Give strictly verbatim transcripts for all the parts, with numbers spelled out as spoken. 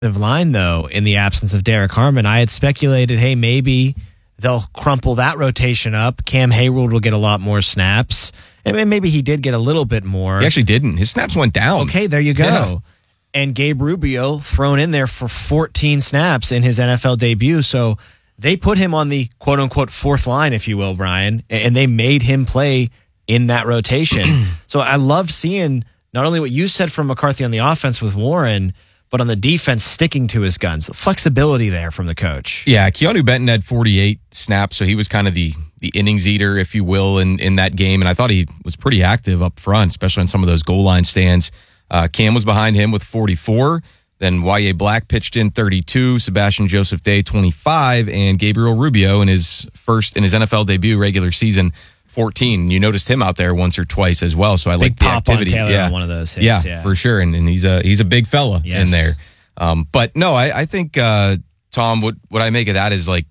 line, though, in the absence of Derek Harmon. I had speculated, hey, maybe they'll crumple that rotation up. Cam Hayward will get a lot more snaps. And maybe he did get a little bit more. He actually didn't. His snaps went down. Okay, there you go. Yeah. And Gabe Rubio thrown in there for fourteen snaps in his N F L debut. So they put him on the quote-unquote fourth line, if you will, Brian, and they made him play in that rotation. So I loved seeing not only what you said from McCarthy on the offense with Warren, but on the defense, sticking to his guns. Flexibility there from the coach. Yeah, Keanu Benton had forty-eight snaps, so he was kind of the the innings eater, if you will, in, in that game. And I thought he was pretty active up front, especially on some of those goal line stands. Uh, Cam was behind him with forty-four. Then Y A Black pitched in thirty-two, Sebastian Joseph Day twenty-five, and Gabriel Rubio in his first in his N F L debut regular season fourteen. You noticed him out there once or twice as well, so I like the pop activity. On Taylor yeah, on one of those hits. yeah, yeah, for sure, and, and he's a he's a big fella yes. in there. Um, but no, I, I think uh, Tom, what what I make of that is like,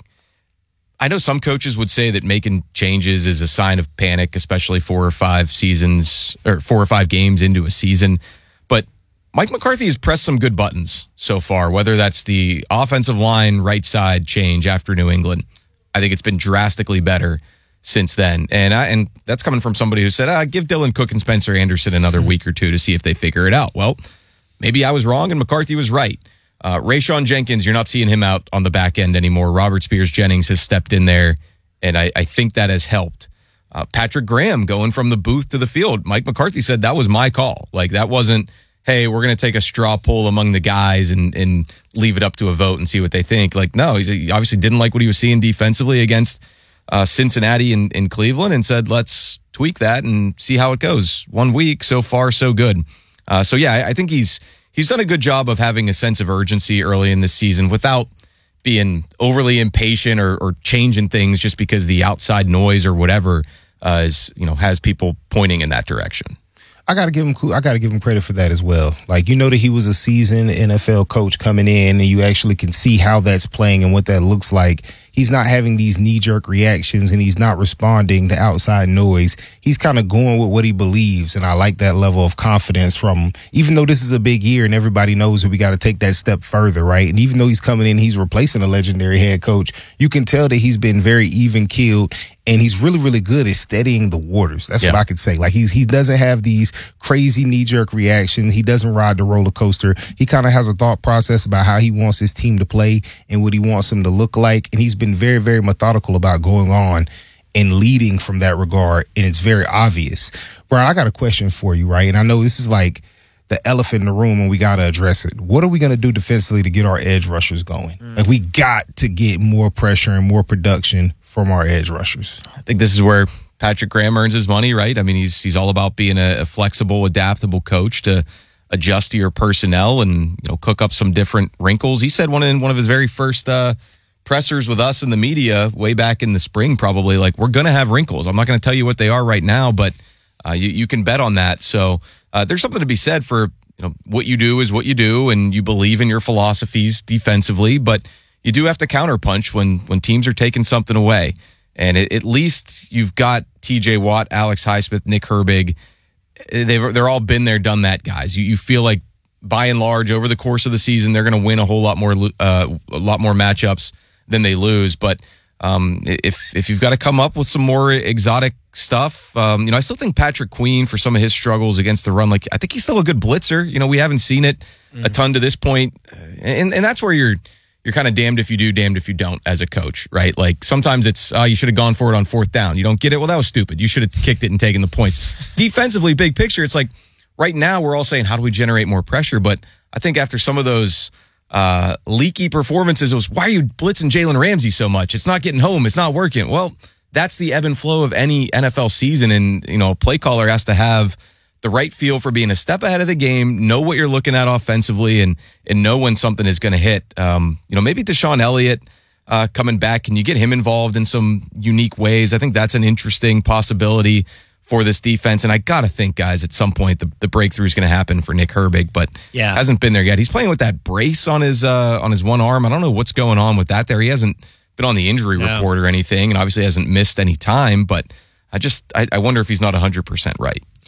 I know some coaches would say that making changes is a sign of panic, especially four or five seasons or four or five games into a season. But Mike McCarthy has pressed some good buttons so far, whether that's the offensive line right side change after New England. I think it's been drastically better since then. And I, and that's coming from somebody who said, ah, give Dylan Cook and Spencer Anderson another week or two to see if they figure it out. Well, maybe I was wrong and McCarthy was right. Uh, Rayshon Jenkins, you're not seeing him out on the back end anymore. Robert Spears-Jennings has stepped in there, and I, I think that has helped. Uh, Patrick Graham going from the booth to the field. Mike McCarthy said that was my call. Like, that wasn't, hey, we're going to take a straw poll among the guys and, and leave it up to a vote and see what they think. Like, no, he's, he obviously didn't like what he was seeing defensively against uh, Cincinnati and, and Cleveland and said, let's tweak that and see how it goes. One week, so far, so good. Uh, so, yeah, I, I think he's he's done a good job of having a sense of urgency early in this season without being overly impatient or, or changing things just because the outside noise or whatever uh, is, you know, has people pointing in that direction. I gotta give him I gotta give him credit for that as well. Like, you know that he was a seasoned N F L coach coming in, and you actually can see how that's playing and what that looks like. He's not having these knee-jerk reactions, and he's not responding to outside noise. He's kind of going with what he believes, and I like that level of confidence from him. Even though this is a big year and everybody knows that we got to take that step further, right? And even though he's coming in, he's replacing a legendary head coach, you can tell that he's been very even-keeled, and he's really, really good at steadying the waters. That's yeah. what I could say. Like, he's he doesn't have these crazy knee-jerk reactions. He doesn't ride the roller coaster. He kind of has a thought process about how he wants his team to play and what he wants them to look like, and he's been very, very methodical about going on and leading from that regard, and it's very obvious. Brian, I got a question for you, right? And I know this is like the elephant in the room, and we got to address it. What are we going to do defensively to get our edge rushers going? Mm. Like, we got to get more pressure and more production from our edge rushers. I think this is where Patrick Graham earns his money, right? I mean, he's he's all about being a, a flexible, adaptable coach to adjust to your personnel and, you know, cook up some different wrinkles. He said one in one of his very first uh, pressers with us in the media way back in the spring, probably, like, we're going to have wrinkles. I'm not going to tell you what they are right now, but uh, you, you can bet on that. So uh, there's something to be said for, you know, what you do is what you do, and you believe in your philosophies defensively, but you do have to counterpunch when when teams are taking something away. And it, at least you've got T J Watt, Alex Highsmith, Nick Herbig. They've, they're all been there, done that, guys. You, you feel like, by and large, over the course of the season, they're going to win a whole lot more uh, a lot more matchups than they lose. But um, if if you've got to come up with some more exotic stuff, um, you know, I still think Patrick Queen, for some of his struggles against the run, like, I think he's still a good blitzer. You know, we haven't seen it mm. a ton to this point, and and that's where you're. You're kind of damned if you do, damned if you don't as a coach, right? Like, sometimes it's, oh, you should have gone for it on fourth down. You don't get it? Well, that was stupid. You should have kicked it and taken the points. Defensively, big picture, it's like, right now we're all saying, how do we generate more pressure? But I think after some of those uh, leaky performances, it was, why are you blitzing Jalen Ramsey so much? It's not getting home. It's not working. Well, that's the ebb and flow of any N F L season. And, you know, a play caller has to have the right feel for being a step ahead of the game, know what you're looking at offensively, and and know when something is going to hit. Um, you know, maybe Deshaun Elliott uh, coming back, can you get him involved in some unique ways? I think that's an interesting possibility for this defense. And I got to think, guys, at some point the, the breakthrough is going to happen for Nick Herbig, but yeah. hasn't been there yet. He's playing with that brace on his uh, on his one arm. I don't know what's going on with that there. He hasn't been on the injury no. report or anything, and obviously hasn't missed any time, but I just I, I wonder if he's not one hundred percent right.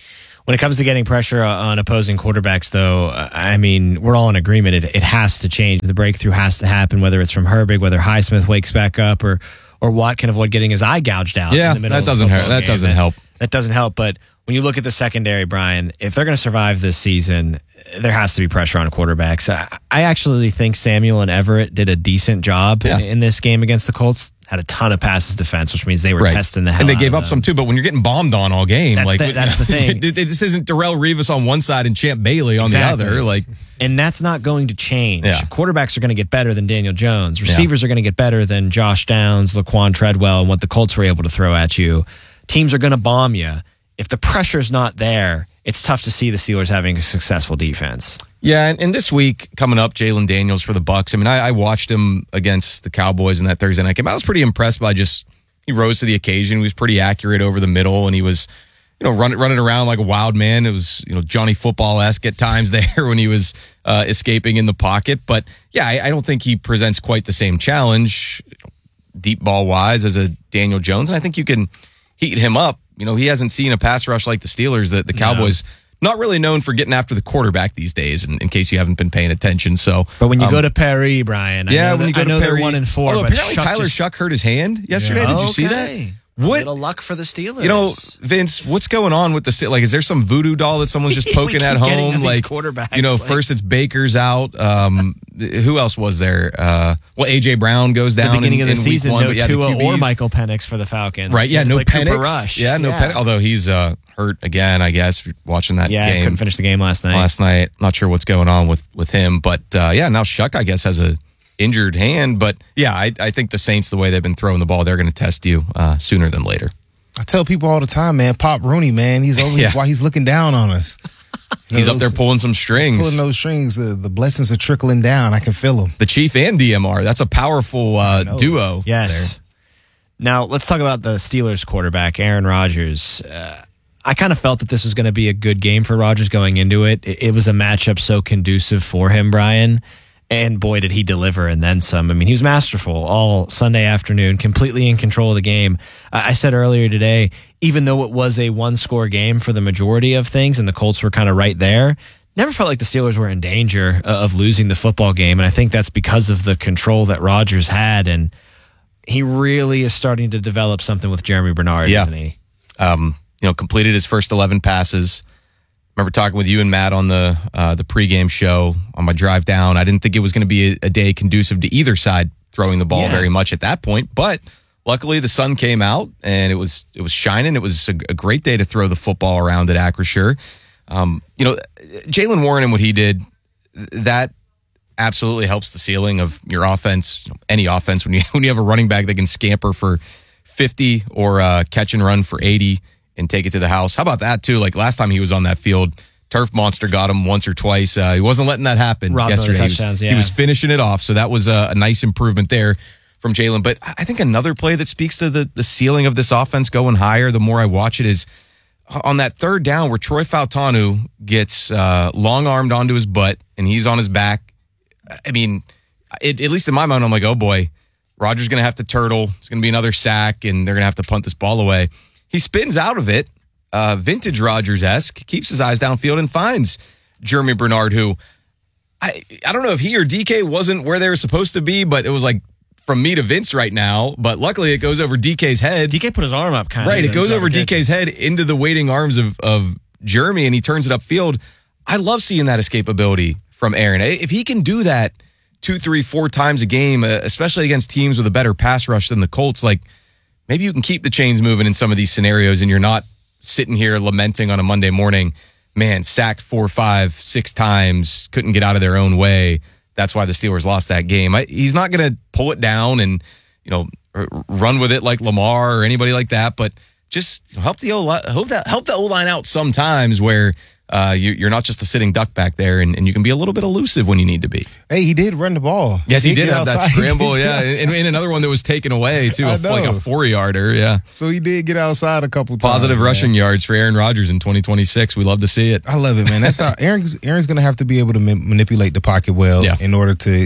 When it comes to getting pressure on opposing quarterbacks, though, I mean, we're all in agreement. It, it has to change. The breakthrough has to happen, whether it's from Herbig, whether Highsmith wakes back up, or or Watt can avoid getting his eye gouged out. Yeah, in the middle that of the doesn't hurt. football That game. doesn't help. That doesn't help. But when you look at the secondary, Brian, if they're going to survive this season, there has to be pressure on quarterbacks. I, I actually think Samuel and Everett did a decent job Yeah. in, in this game against the Colts. Had a ton of passes defense, which means they were Right. testing the hell And they out gave of up them. some too, but when you're getting bombed on all game, That's like the- that's the thing. this isn't Darrell Revis on one side and Champ Bailey on Exactly. the other. Like, And that's not going to change. Yeah. Quarterbacks are going to get better than Daniel Jones. Receivers are going to get better than Josh Downs, Laquan Treadwell, and what the Colts were able to throw at you. Teams are going to bomb you. If the pressure's not there, it's tough to see the Steelers having a successful defense. yeah, and, and this week coming up, Jalen Daniels for the Bucks. I mean, I, I watched him against the Cowboys in that Thursday night game. I was pretty impressed by just he rose to the occasion. He was pretty accurate over the middle, and he was, you know, running running around like a wild man. It was, you know, Johnny Football-esque at times there when he was uh, escaping in the pocket. But yeah, I, I don't think he presents quite the same challenge, deep ball wise, as a Daniel Jones. And I think you can heat him up. You know, he hasn't seen a pass rush like the Steelers. That the Cowboys. Not really known for getting after the quarterback these days, in, in case you haven't been paying attention. So, But when you um, go to Perry, Brian, I yeah, know, when you that, go I know to Perry, they're one and four. Although but apparently Shuck Tyler just, Shuck hurt his hand yesterday. Yeah. Did you see Okay. that? A What? little luck for the Steelers. You know, Vince, what's going on with the Sta- like? Is there some voodoo doll that someone's just We poking keep at getting home? these Like, quarterbacks, you know, like- first it's Baker's out. Um, who else was there? Uh, well, A J Brown goes the down beginning in, of the in week season, one, no but yeah, the Tua or Q Bs. Michael Penix for the Falcons. Right? Yeah, no like Penix. Cooper Rush. Yeah, no Penix. Although he's uh, hurt again, I guess. Watching that Yeah, game couldn't finish the game last night. last night. Not sure what's going on with with him, but uh, yeah, now Shuck, I guess, has a injured hand. But yeah, I, I think the Saints, the way they've been throwing the ball, they're going to test you uh, sooner than later. I tell people all the time, man, Pop Rooney, man, he's over Yeah. why he's looking down on us. You know, He's up there those- pulling some strings. pulling those strings. The, the blessings are trickling down. I can feel them. The Chief and D M R. That's a powerful uh, know. duo. Yes. Now, let's talk about the Steelers quarterback, Aaron Rodgers. Uh, I kind of felt that this was going to be a good game for Rodgers going into it. it. It was a matchup so conducive for him, Brian. And boy, did he deliver and then some. I mean, he was masterful all Sunday afternoon, completely in control of the game. I I said earlier today, even though it was a one-score game for the majority of things and the Colts were kind of right there, never felt like the Steelers were in danger of losing the football game. And I think that's because of the control that Rodgers had. And he really is starting to develop something with Jeremy Bernard, Yeah. isn't he? Um, you know, completed his first eleven passes. Remember talking with you and Matt on the uh, the pregame show on my drive down. I didn't think it was going to be a, a day conducive to either side throwing the ball Yeah. very much at that point, but luckily the sun came out and it was it was shining. It was a, a great day to throw the football around at Acrisure. Um, you know, Jalen Warren and what he did, that absolutely helps the ceiling of your offense, you know, any offense. When you when you have a running back that can scamper for fifty or uh, catch and run for eighty and take it to the house. How about that too? Like last time he was on that field, Turf Monster got him once or twice. Uh, he wasn't letting that happen Robbed him of the yesterday. He was, touchdowns, he yeah. was finishing it off, so that was a, a nice improvement there from Jalen. But I think another play that speaks to the the ceiling of this offense going higher the more I watch it is on that third down where Troy Fautanu gets uh, long-armed onto his butt and he's on his back. I mean, it, at least in my mind, I'm like, oh boy, Rodgers going to have to turtle. It's going to be another sack and they're going to have to punt this ball away. He spins out of it, uh, vintage Rodgers-esque, keeps his eyes downfield and finds Jeremy Bernard, who I I don't know if he or D K wasn't where they were supposed to be, but it was like from me to Vince right now. But luckily it goes over D K's head. D K put his arm up kind of. Right, it goes over D K's head into the waiting arms of, of Jeremy, and he turns it upfield. I love seeing that escapability from Aaron. If he can do that two, three, four times a game, uh, especially against teams with a better pass rush than the Colts, like maybe you can keep the chains moving in some of these scenarios, and you're not sitting here lamenting on a Monday morning, man, sacked four, five, six times, couldn't get out of their own way. That's why the Steelers lost that game. I, he's not going to pull it down and, you know, r- run with it like Lamar or anybody like that, but just help the O line, help that help the O line out sometimes where uh, you, you're not just a sitting duck back there, and, and you can be a little bit elusive when you need to be. Hey, he did run the ball. Yes, he did get have that outside. scramble, yeah, and, and another one that was taken away too, I a, like a know. four yarder, yeah. So he did get outside a couple times. Positive man. rushing yards for Aaron Rodgers in twenty twenty-six. We love to see it. I love it, man. That's how Aaron's Aaron's going to have to be able to ma- manipulate the pocket well Yeah. in order to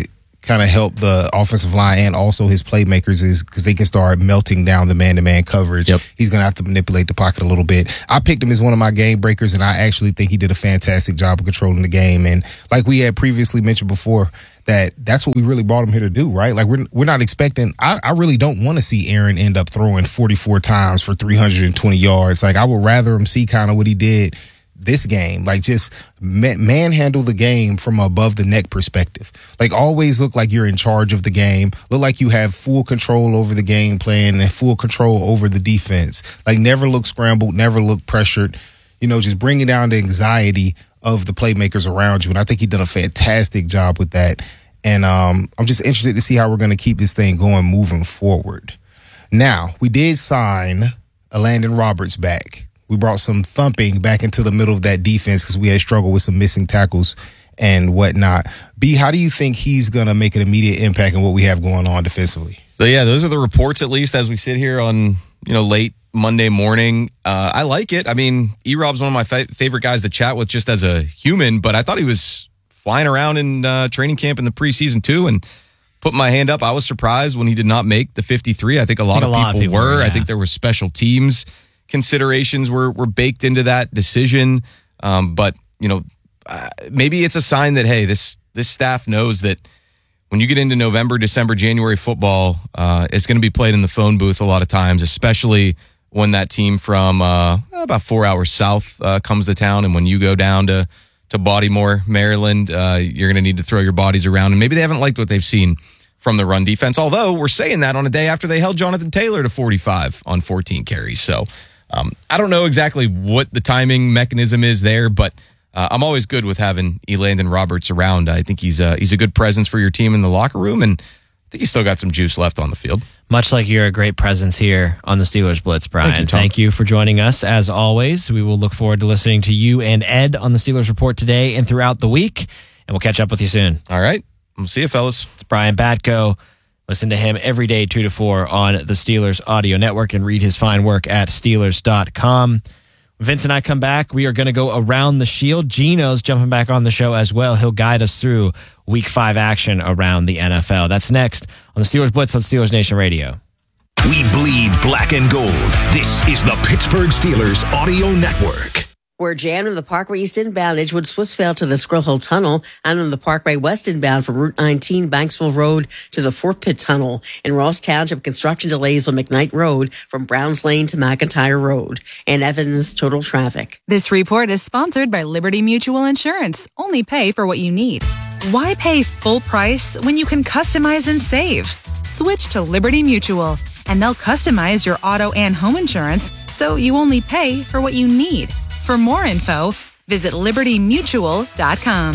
kind of help the offensive line and also his playmakers is because they can start melting down the man-to-man coverage. Yep. He's going to have to manipulate the pocket a little bit. I picked him as one of my game breakers, and I actually think he did a fantastic job of controlling the game. And like we had previously mentioned before, that that's what we really brought him here to do, right? Like we're we're not expecting. I, I really don't want to see Aaron end up throwing forty-four times for three hundred twenty yards. Like I would rather him see kind of what he did this game, like just man- manhandle the game from above the neck perspective. Like always look like you're in charge of the game. Look like you have full control over the game plan and full control over the defense. Like never look scrambled, never look pressured. You know, just bringing down the anxiety of the playmakers around you. And I think he done a fantastic job with that. And um, I'm just interested to see how we're going to keep this thing going moving forward. Now, we did sign a Landon Roberts back. We brought some thumping back into the middle of that defense because we had struggled with some missing tackles and whatnot. B, how do you think he's going to make an immediate impact in what we have going on defensively? So yeah, those are the reports, at least as we sit here on, you know, late Monday morning. Uh, I like it. I mean, E-Rob's one of my fa- favorite guys to chat with just as a human, but I thought he was flying around in uh, training camp in the preseason too, and putting my hand up. I was surprised when he did not make the fifty-three. I think a lot, think of, a lot people of people were. were, yeah. I think there were special teams considerations were were baked into that decision. Um, but, you know, uh, maybe it's a sign that, hey, this this staff knows that when you get into November, December, January football, uh, it's going to be played in the phone booth a lot of times, especially when that team from uh, about four hours south uh, comes to town. And when you go down to, to Baltimore, Maryland, uh, you're going to need to throw your bodies around. And maybe they haven't liked what they've seen from the run defense, although we're saying that on a day after they held Jonathan Taylor to forty-five on fourteen carries. So um, I don't know exactly what the timing mechanism is there, but uh, I'm always good with having Elandon Roberts around. I think he's a, he's a good presence for your team in the locker room, and I think he's still got some juice left on the field. Much like you're a great presence here on the Steelers Blitz, Brian. Thank you, Tom. Thank you for joining us, as always. We will look forward to listening to you and Ed on the Steelers Report today and throughout the week, and we'll catch up with you soon. All right. We'll see you, fellas. It's Brian Batko. Listen to him every day, two to four, on the Steelers Audio Network, and read his fine work at Steelers dot com. When Vince and I come back, we are going to go around the shield. Gino's jumping back on the show as well. He'll guide us through week five action around the N F L. That's next on the Steelers Blitz on Steelers Nation Radio. We bleed black and gold. This is the Pittsburgh Steelers Audio Network. We're jammed in the Parkway East inbound, Edgewood Swissvale to the Squirrel Hill Tunnel, and on the Parkway West inbound from Route nineteen, Banksville Road to the Fort Pitt Tunnel. In Ross Township, construction delays on McKnight Road from Browns Lane to McIntyre Road. And Evans, total traffic. This report is sponsored by Liberty Mutual Insurance. Only pay for what you need. Why pay full price when you can customize and save? Switch to Liberty Mutual, and they'll customize your auto and home insurance so you only pay for what you need. For more info, visit liberty mutual dot com.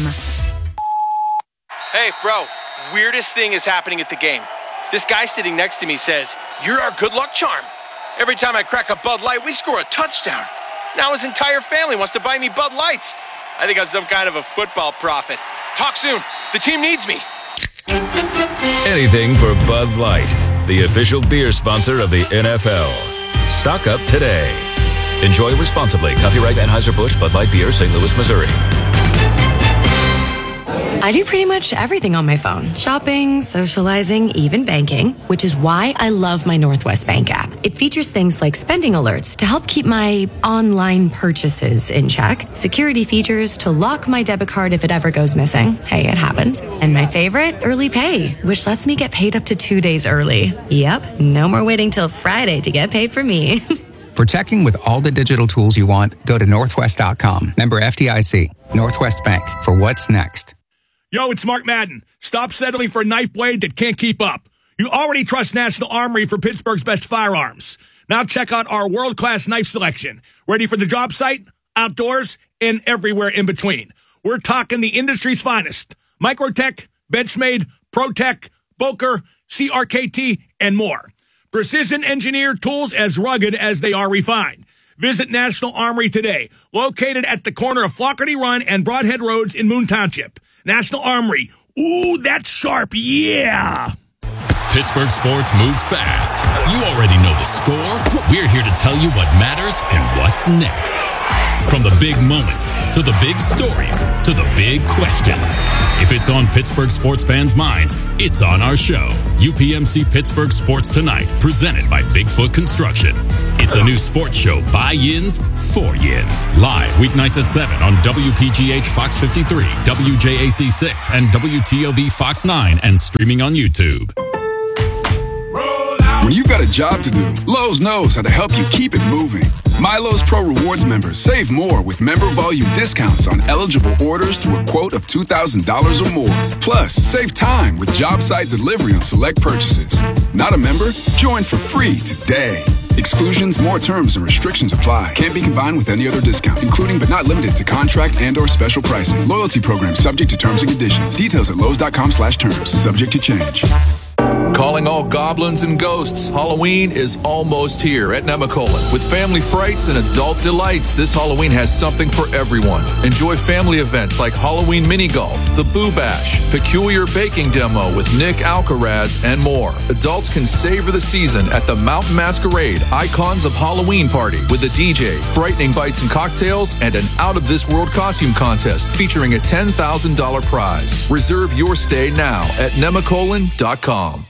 Hey, bro, weirdest thing is happening at the game. This guy sitting next to me says, "You're our good luck charm. Every time I crack a Bud Light, we score a touchdown." Now his entire family wants to buy me Bud Lights. I think I'm some kind of a football prophet. Talk soon. The team needs me. Anything for Bud Light, the official beer sponsor of the N F L. Stock up today. Enjoy responsibly. Copyright Anheuser-Busch Bud Light Beer, Saint Louis, Missouri. I do pretty much everything on my phone. Shopping, socializing, even banking, which is why I love my Northwest Bank app. It features things like spending alerts to help keep my online purchases in check, security features to lock my debit card if it ever goes missing. Hey, it happens. And my favorite, early pay, which lets me get paid up to two days early. Yep, no more waiting till Friday to get paid for me. For checking with all the digital tools you want, go to northwest dot com. Member F D I C. Northwest Bank. For what's next. Yo, it's Mark Madden. Stop settling for a knife blade that can't keep up. You already trust National Armory for Pittsburgh's best firearms. Now check out our world-class knife selection. Ready for the job site, outdoors, and everywhere in between. We're talking the industry's finest. Microtech, Benchmade, ProTech, Boker, C R K T, and more. Precision engineered tools as rugged as they are refined. Visit National Armory today, located at the corner of Flockerty Run and Broadhead Roads in Moon Township. National Armory. Ooh, that's sharp, yeah! Pittsburgh sports move fast. You already know the score. We're here to tell you what matters and what's next. From the big moments, to the big stories, to the big questions. If it's on Pittsburgh sports fans' minds, it's on our show. U P M C Pittsburgh Sports Tonight, presented by Bigfoot Construction. It's a new sports show by Yins, for Yins. Live weeknights at seven on W P G H Fox fifty-three, W J A C six, and W T O V Fox nine, and streaming on YouTube. When you've got a job to do, Lowe's knows how to help you keep it moving. My Lowe's Pro Rewards members save more with member volume discounts on eligible orders through a quote of two thousand dollars or more. Plus, save time with job site delivery on select purchases. Not a member? Join for free today. Exclusions, more terms, and restrictions apply. Can't be combined with any other discount, including but not limited to contract and or special pricing. Loyalty program subject to terms and conditions. Details at Lowe's.com slash terms. Subject to change. Calling all goblins and ghosts, Halloween is almost here at Nemacolin. With family frights and adult delights, this Halloween has something for everyone. Enjoy family events like Halloween mini golf, the Boo Bash, peculiar baking demo with Nick Alcaraz, and more. Adults can savor the season at the Mountain Masquerade Icons of Halloween Party with a D J, frightening bites and cocktails, and an out-of-this-world costume contest featuring a ten thousand dollars prize. Reserve your stay now at nemacolin dot com.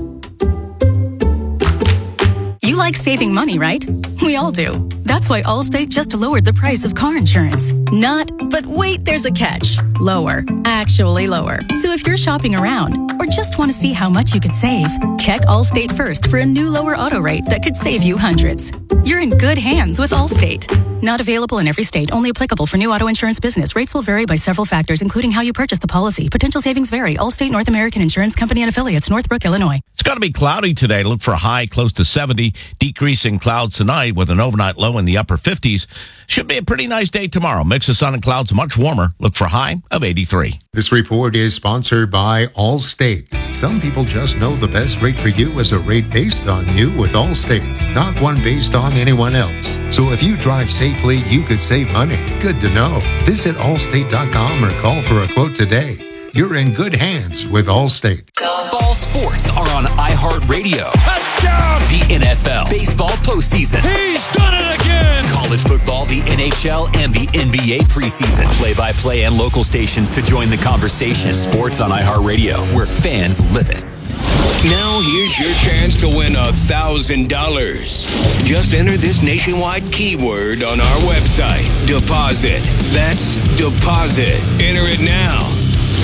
You like saving money, right? We all do. That's why Allstate just lowered the price of car insurance. Not, but wait, there's a catch. Lower. Actually lower. So if you're shopping around or just want to see how much you could save, check Allstate first for a new lower auto rate that could save you hundreds. You're in good hands with Allstate. Not available in every state. Only applicable for new auto insurance business. Rates will vary by several factors, including how you purchase the policy. Potential savings vary. Allstate North American Insurance Company and affiliates, Northbrook, Illinois. It's going to be cloudy today. Look for a high close to seventy. Decreasing clouds tonight with an overnight low in the upper fifties. Should be a pretty nice day tomorrow. Mix of sun and clouds, much warmer. Look for a high of eighty-three. This report is sponsored by Allstate. Some people just know the best rate for you is a rate based on you with Allstate, not one based on anyone else. So if you drive safely, you could save money. Good to know. Visit allstate dot com or call for a quote today. You're in good hands with Allstate. Ball sports are on iHeartRadio. Touchdown! The N F L, baseball postseason. He's done it again! College football, the N H L, and the N B A preseason. Play-by-play and local stations to join the conversation. Sports on iHeartRadio, where fans live it. Now here's your chance to win a thousand dollars. Just enter this nationwide keyword on our website. Deposit. That's deposit. Enter it now.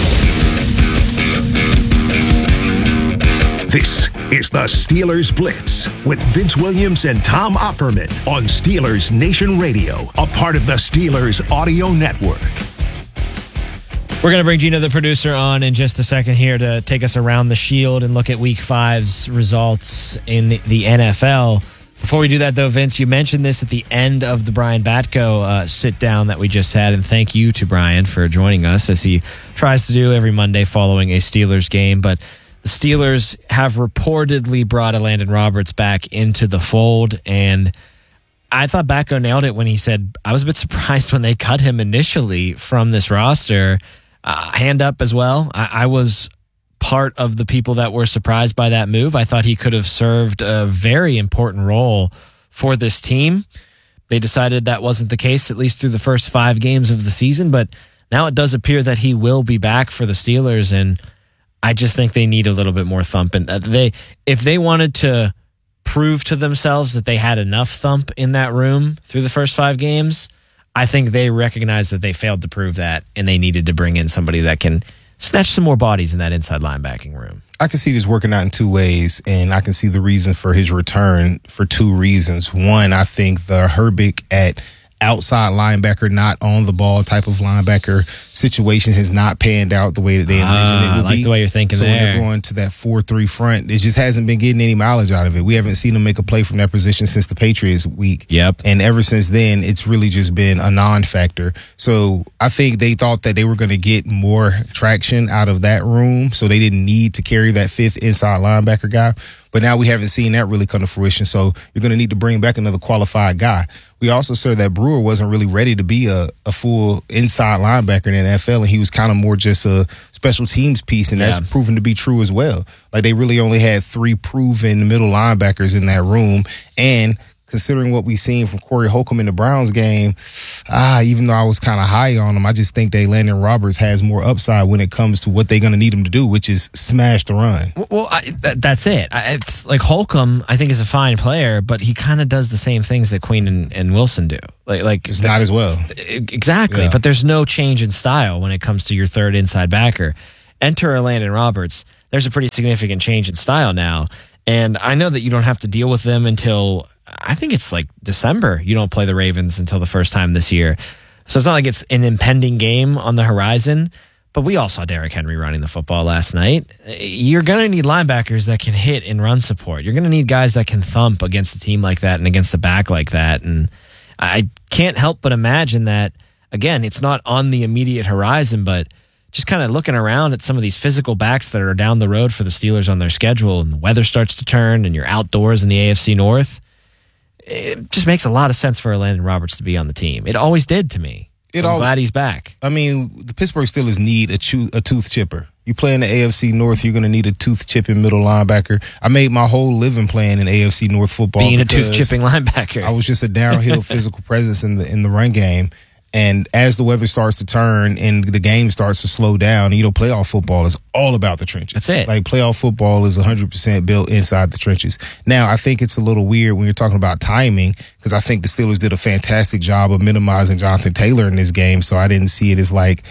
This is the Steelers Blitz with Vince Williams and Tom Offerman on Steelers Nation Radio, a part of the Steelers Audio Network. We're going to bring Gino, the producer, on in just a second here to take us around the Shield and look at Week five's results in the, the N F L. Before we do that, though, Vince, you mentioned this at the end of the Brian Batko uh, sit-down that we just had, and thank you to Brian for joining us, as he tries to do every Monday following a Steelers game. But the Steelers have reportedly brought Landon Roberts back into the fold, and I thought Batko nailed it when he said, I was a bit surprised when they cut him initially from this roster. Uh, hand up as well. I, I was part of the people that were surprised by that move. I thought he could have served a very important role for this team. They decided that wasn't the case, at least through the first five games of the season, but now it does appear that he will be back for the Steelers, and I just think they need a little bit more thump. And they, if they wanted to prove to themselves that they had enough thump in that room through the first five games, I think they recognize that they failed to prove that, and they needed to bring in somebody that can snatch some more bodies in that inside linebacking room. I can see this working out in two ways, and I can see the reason for his return for two reasons. One, I think the Herbig at outside linebacker, not on the ball type of linebacker situation has not panned out the way that they envisioned uh, it would I like be. the way you're thinking so there. when they're going to that four three front, it just hasn't been getting any mileage out of it. We haven't seen them make a play from that position since the Patriots week. Yep. And ever since then, it's really just been a non-factor. So I think they thought that they were going to get more traction out of that room, so they didn't need to carry that fifth inside linebacker guy. But now we haven't seen that really come to fruition, so you're going to need to bring back another qualified guy. We also saw that Brewer wasn't really ready to be a, a full inside linebacker in the N F L, and he was kind of more just a special teams piece, and Yeah. that's proven to be true as well. Like, they really only had three proven middle linebackers in that room, and considering what we've seen from Corey Holcomb in the Browns game, ah, even though I was kind of high on him, I just think that Landon Roberts has more upside when it comes to what they're going to need him to do, which is smash the run. Well, I, that, that's it. I, it's like Holcomb, I think, is a fine player, but he kind of does the same things that Queen and, and Wilson do. Like, like it's not as well. Exactly, yeah. But there's no change in style when it comes to your third inside backer. Enter a Landon Roberts. There's a pretty significant change in style now. And I know that you don't have to deal with them until, I think it's like December. You don't play the Ravens until the first time this year. So it's not like it's an impending game on the horizon. But we all saw Derrick Henry running the football last night. You're going to need linebackers that can hit and run support. You're going to need guys that can thump against a team like that and against a back like that. And I can't help but imagine that, again, it's not on the immediate horizon, but just kind of looking around at some of these physical backs that are down the road for the Steelers on their schedule, and the weather starts to turn and you're outdoors in the A F C North, it just makes a lot of sense for Landon Roberts to be on the team. It always did to me. It I'm all, glad he's back. I mean, the Pittsburgh Steelers need a, chew, a tooth chipper. You play in the A F C North, you're going to need a tooth chipping middle linebacker. I made my whole living playing in A F C North football. Being a tooth chipping linebacker. I was just a downhill physical presence in the in the run game. And as the weather starts to turn and the game starts to slow down, and, you know, playoff football is all about the trenches. That's it. Like, playoff football is one hundred percent built inside the trenches. Now, I think it's a little weird when you're talking about timing, because I think the Steelers did a fantastic job of minimizing Jonathan Taylor in this game, so I didn't see it as like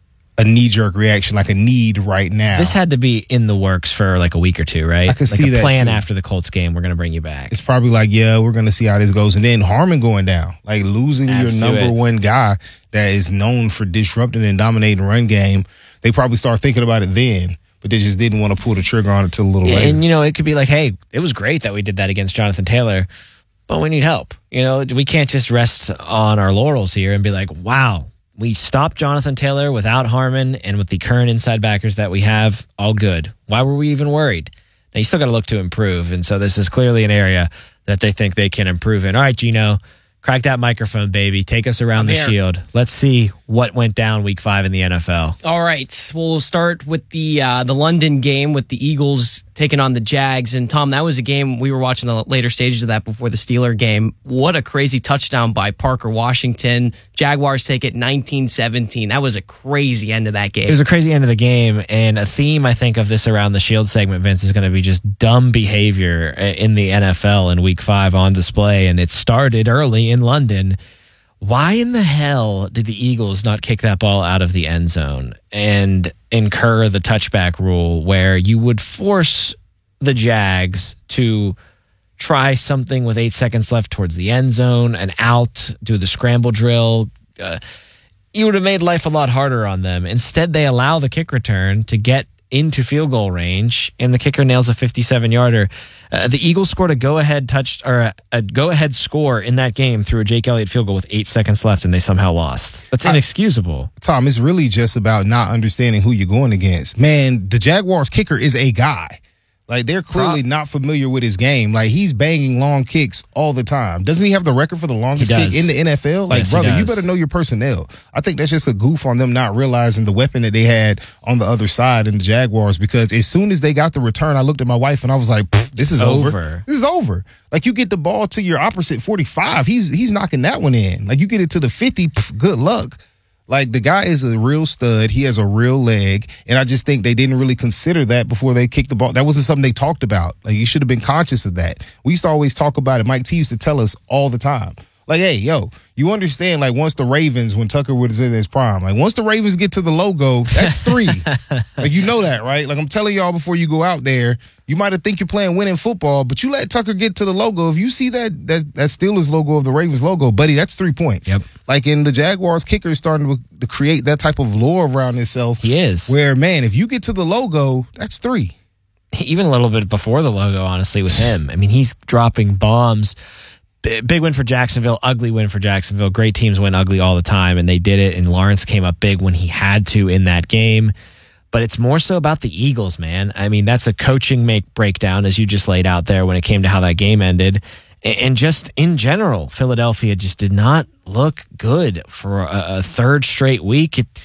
a knee-jerk reaction, like a need right now. This had to be in the works for like a week or two, right? I can like see a that plan too. After the Colts game, we're going to bring you back. It's probably like, yeah, we're going to see how this goes. And then Harmon going down, like losing Adds your to number it. one guy that is known for disrupting and dominating run game. They probably start thinking about it then, but they just didn't want to pull the trigger on it till a little later. And, you know, it could be like, hey, it was great that we did that against Jonathan Taylor, but we need help. You know, we can't just rest on our laurels here and be like, wow, we stopped Jonathan Taylor without Harmon, and with the current inside backers that we have, all good. Why were we even worried? Now, you still got to look to improve, and so this is clearly an area that they think they can improve in. All right, Gino, crack that microphone, baby. Take us around I'm the here. shield. Let's see what went down week five in the N F L. All right, we'll start with the uh, the London game with the Eagles taking on the Jags. And Tom, that was a game we were watching the later stages of that before the Steeler game. What a crazy touchdown by Parker Washington. Jaguars take it nineteen seventeen. That was a crazy end of that game. It was a crazy end of the game, and a theme, I think, of this Around the Shield segment, Vince, is going to be just dumb behavior in the N F L in week five on display, and it started early in London. Why in the hell did the Eagles not kick that ball out of the end zone and incur the touchback rule where you would force the Jags to try something with eight seconds left towards the end zone, an out, do the scramble drill? Uh, you would have made life a lot harder on them. Instead, they allow the kick return to get into field goal range, and the kicker nails a fifty-seven yarder. Uh, the Eagles scored a go-ahead touch or a, a go-ahead score in that game through a Jake Elliott field goal with eight seconds left, and they somehow lost. That's inexcusable. I, Tom, it's really just about not understanding who you're going against. Man, the Jaguars kicker is a guy. Like, they're clearly not familiar with his game. Like, he's banging long kicks all the time. Doesn't he have the record for the longest He kick does. in the N F L? Like, Yes, he brother, you does. better know your personnel. I think that's just a goof on them not realizing the weapon that they had on the other side in the Jaguars, because as soon as they got the return, I looked at my wife and I was like, this is over. Over. This is over. Like, you get the ball to your opposite forty-five. He's he's knocking that one in. Like, you get it to the fifty, pff, good luck. Like, the guy is a real stud. He has a real leg. And I just think they didn't really consider that before they kicked the ball. That wasn't something they talked about. Like, you should have been conscious of that. We used to always talk about it. Mike T used to tell us all the time. Like, hey, yo, you understand, like, once the Ravens, when Tucker was in his prime, like, once the Ravens get to the logo, that's three. Like, you know that, right? Like, I'm telling y'all before you go out there, you might have think you're playing winning football, but you let Tucker get to the logo. If you see that that that Steelers logo of the Ravens logo, buddy, that's three points. Yep. Like, in the Jaguars, kicker is starting to, to create that type of lore around itself. He is. Where, man, if you get to the logo, that's three. Even a little bit before the logo, honestly, with him. I mean, he's dropping bombs. B- Big win for Jacksonville, ugly win for Jacksonville. Great teams win ugly all the time, and they did it, and Lawrence came up big when he had to in that game. But it's more so about the Eagles, man. I mean, that's a coaching make breakdown, as you just laid out there when it came to how that game ended. And, and just in general, Philadelphia just did not look good for a, a third straight week. It,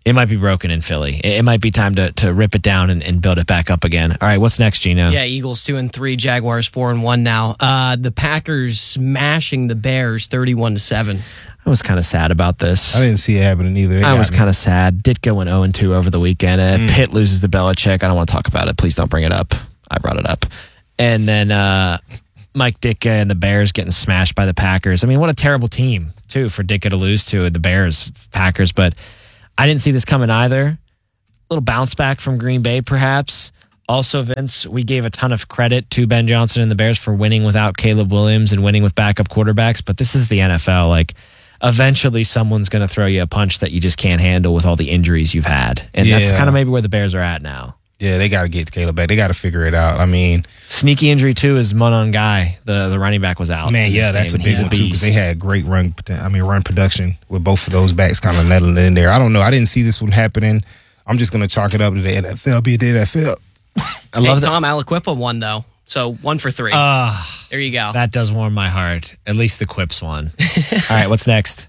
It might be broken in Philly. It, it might be time to, to rip it down and, and build it back up again. All right, what's next, Gino? Yeah, Eagles two and three, Jaguars four and one now. Uh, the Packers smashing the Bears thirty-one to seven. I was kind of sad about this. I didn't see it happening either. They I was got me. kind of sad. Ditka went oh and two over the weekend. Uh, Mm. Pitt loses to Belichick. I don't want to talk about it. Please don't bring it up. I brought it up. And then uh, Mike Ditka and the Bears getting smashed by the Packers. I mean, what a terrible team, too, for Ditka to lose to the Bears, Packers. But I didn't see this coming either. A little bounce back from Green Bay, perhaps. Also, Vince, we gave a ton of credit to Ben Johnson and the Bears for winning without Caleb Williams and winning with backup quarterbacks. But this is the N F L. Like, eventually someone's going to throw you a punch that you just can't handle with all the injuries you've had. And that's Yeah. kind of maybe where the Bears are at now. Yeah, they got to get Caleb back. They got to figure it out. I mean, sneaky injury too is Monon Guy. The the running back was out. man, in yeah, this that's a game, and big he's one too because beast. they had great run. I mean, run production with both of those backs kind of nettling in there. I don't know. I didn't see this one happening. I'm just going to chalk it up to the N F L. Be the N F L. I love hey, that. Tom Aliquippa won though, so one for three. Uh, there you go. That does warm my heart. At least the Quips won. All right, what's next?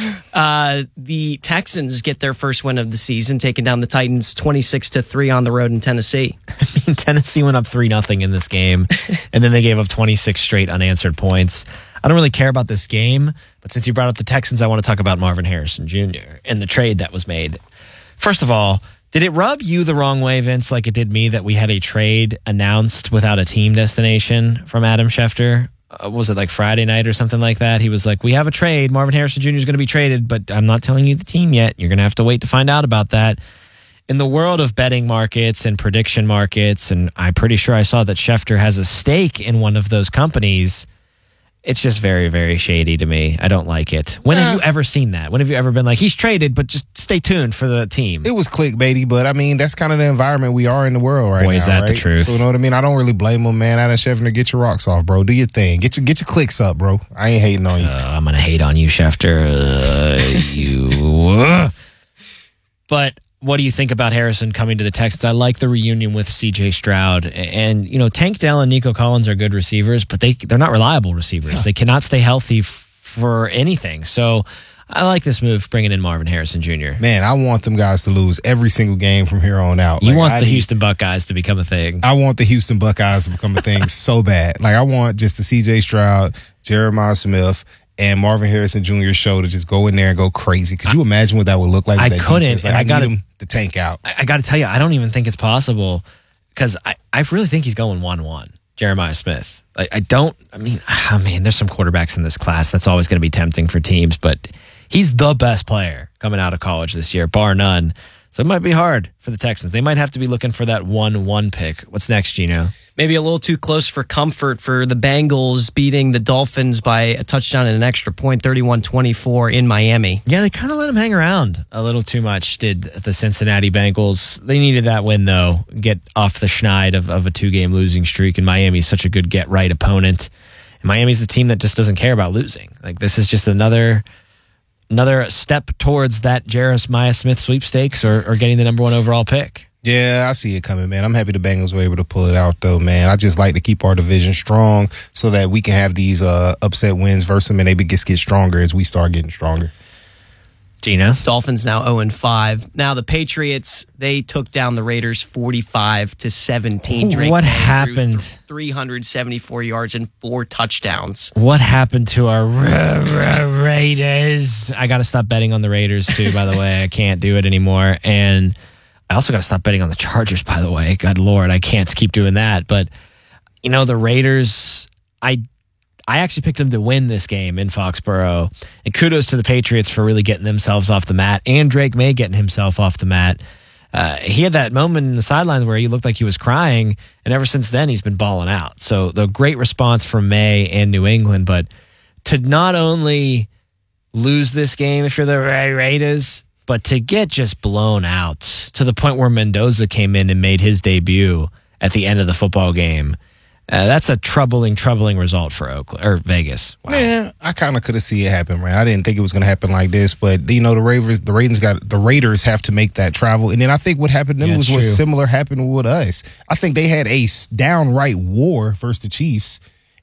Uh, the Texans get their first win of the season, taking down the Titans twenty-six to three on the road in Tennessee. I mean, Tennessee went up three nothing in this game, and then they gave up twenty-six straight unanswered points. I don't really care about this game, but since you brought up the Texans, I want to talk about Marvin Harrison Junior and the trade that was made. First of all, did it rub you the wrong way, Vince, like it did me, that we had a trade announced without a team destination from Adam Schefter? Uh, was it like Friday night or something like that? He was like, we have a trade. Marvin Harrison Junior is going to be traded, but I'm not telling you the team yet. You're going to have to wait to find out about that. In the world of betting markets and prediction markets, and I'm pretty sure I saw that Schefter has a stake in one of those companies, it's just very, very shady to me. I don't like it. When have you ever seen that? When have you ever been like, he's traded, but just stay tuned for the team? It was clickbaity, but I mean, that's kind of the environment we are in the world right now. Boy, is that the right? truth. So, you know what I mean? I don't really blame him, man. Adam Schefter, get your rocks off, bro. Do your thing. Get your get your clicks up, bro. I ain't hating on you. Uh, I'm going to hate on you, Schefter. Uh, you. But what do you think about Harrison coming to the Texans? I like the reunion with C J Stroud. And, you know, Tank Dell and Nico Collins are good receivers, but they, they're not reliable receivers. Yeah. They cannot stay healthy f- for anything. So I like this move, bringing in Marvin Harrison Junior Man, I want them guys to lose every single game from here on out. You like, want I the need, Houston Buckeyes to become a thing. I want the Houston Buckeyes to become a thing so bad. Like, I want just the C J Stroud, Jeremiah Smith, and Marvin Harrison Junior's show to just go in there and go crazy. Could you imagine what that would look like? I with that couldn't, defense? Like, and I I got him to tank out. I, I got to tell you, I don't even think it's possible because I, I really think he's going one one. Jeremiah Smith. I, I don't, I mean, oh man, there's some quarterbacks in this class. That's always going to be tempting for teams, but he's the best player coming out of college this year, bar none. So it might be hard for the Texans. They might have to be looking for that one one pick. What's next, Gino? Maybe a little too close for comfort for the Bengals beating the Dolphins by a touchdown and an extra point, thirty-one twenty-four in Miami. Yeah, they kind of let him hang around a little too much, did the Cincinnati Bengals. They needed that win, though, get off the schneid of, of a two-game losing streak, and Miami's such a good get-right opponent. And Miami's the team that just doesn't care about losing. Like, this is just another... Another step towards that Jeremiah Smith sweepstakes or, or getting the number one overall pick. Yeah, I see it coming, man. I'm happy the Bengals were able to pull it out, though, man. I just like to keep our division strong so that we can have these uh, upset wins versus them and they just get stronger as we start getting stronger. Gina? Dolphins now oh and five. Now the Patriots, they took down the Raiders forty-five to seventeen. Drake What May happened? threw three hundred seventy-four yards and four touchdowns. What happened to our ra- ra- Raiders? I got to stop betting on the Raiders, too, by the way. I can't do it anymore. And I also got to stop betting on the Chargers, by the way. God Lord, I can't keep doing that. But, you know, the Raiders, I I actually picked them to win this game in Foxborough. And kudos to the Patriots for really getting themselves off the mat and Drake May getting himself off the mat. Uh, he had that moment in the sidelines where he looked like he was crying, and ever since then he's been balling out. So the great response from May and New England, but to not only lose this game if you're the Raiders, but to get just blown out to the point where Mendoza came in and made his debut at the end of the football game. Uh, that's a troubling, troubling result for Oakland or Vegas. Wow. Yeah, I kind of could have seen it happen, man. I didn't think it was going to happen like this, but you know, the Raiders, the Raiders got the Raiders have to make that travel, and then I think what happened to them Yeah, was it's what true. similar happened with us. I think they had a downright war versus the Chiefs,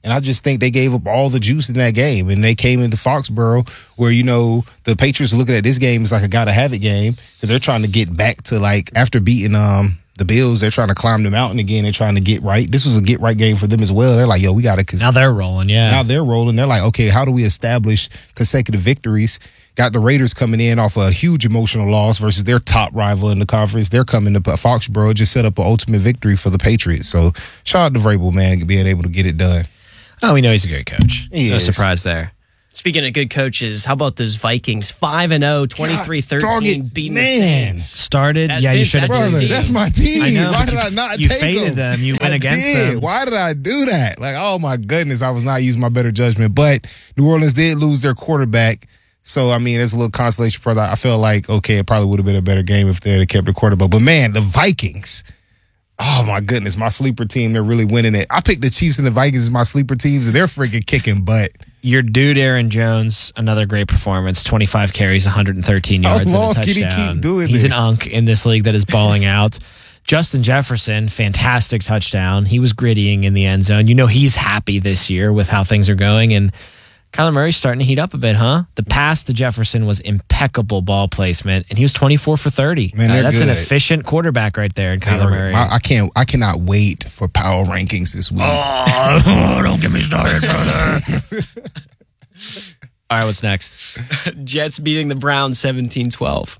And I just think they gave up all the juice in that game. And they came into Foxborough where, you know, the Patriots are looking at this game as like a gotta-have-it game because they're trying to get back to, like, after beating um the Bills, they're trying to climb the mountain again. They're trying to get right. This was a get-right game for them as well. They're like, yo, we got to. Now they're rolling, yeah. Now they're rolling. They're like, okay, how do we establish consecutive victories? Got the Raiders coming in off a huge emotional loss versus their top rival in the conference. They're coming to Foxborough, just set up an ultimate victory for the Patriots. So shout out to Vrabel, man, being able to get it done. Oh, we know he's a great coach. He no is. surprise there. Speaking of good coaches, how about those Vikings? five and oh, twenty-three thirteen, beating the Saints. Started, That's yeah, you Vince, should have. that's your Brother, team. that's my team. I know. Why but did you, I not You take faded them? them. You went I against did. them. Why did I do that? Like, oh my goodness, I was not using my better judgment. But New Orleans did lose their quarterback. So, I mean, there's a little consolation for that. I feel like, okay, it probably would have been a better game if they had kept the quarterback. But man, the Vikings. Oh my goodness, my sleeper team, they're really winning it. I picked the Chiefs and the Vikings as my sleeper teams, and they're freaking kicking butt. Your dude, Aaron Jones, another great performance. twenty-five carries, one hundred thirteen How yards, long and a can he touchdown. keep doing He's this? an unk in this league that is balling out. Justin Jefferson, fantastic touchdown. He was grittying in the end zone. You know he's happy this year with how things are going, and Kyler Murray's starting to heat up a bit, huh? The pass to Jefferson was impeccable ball placement, and he was twenty-four for thirty. Man, Uh, they're that's an good. efficient quarterback right there in Kyler Murray. I, I can't. I cannot wait for power rankings this week. Oh, don't get me started, brother. All right, what's next? Jets beating the Browns seventeen twelve.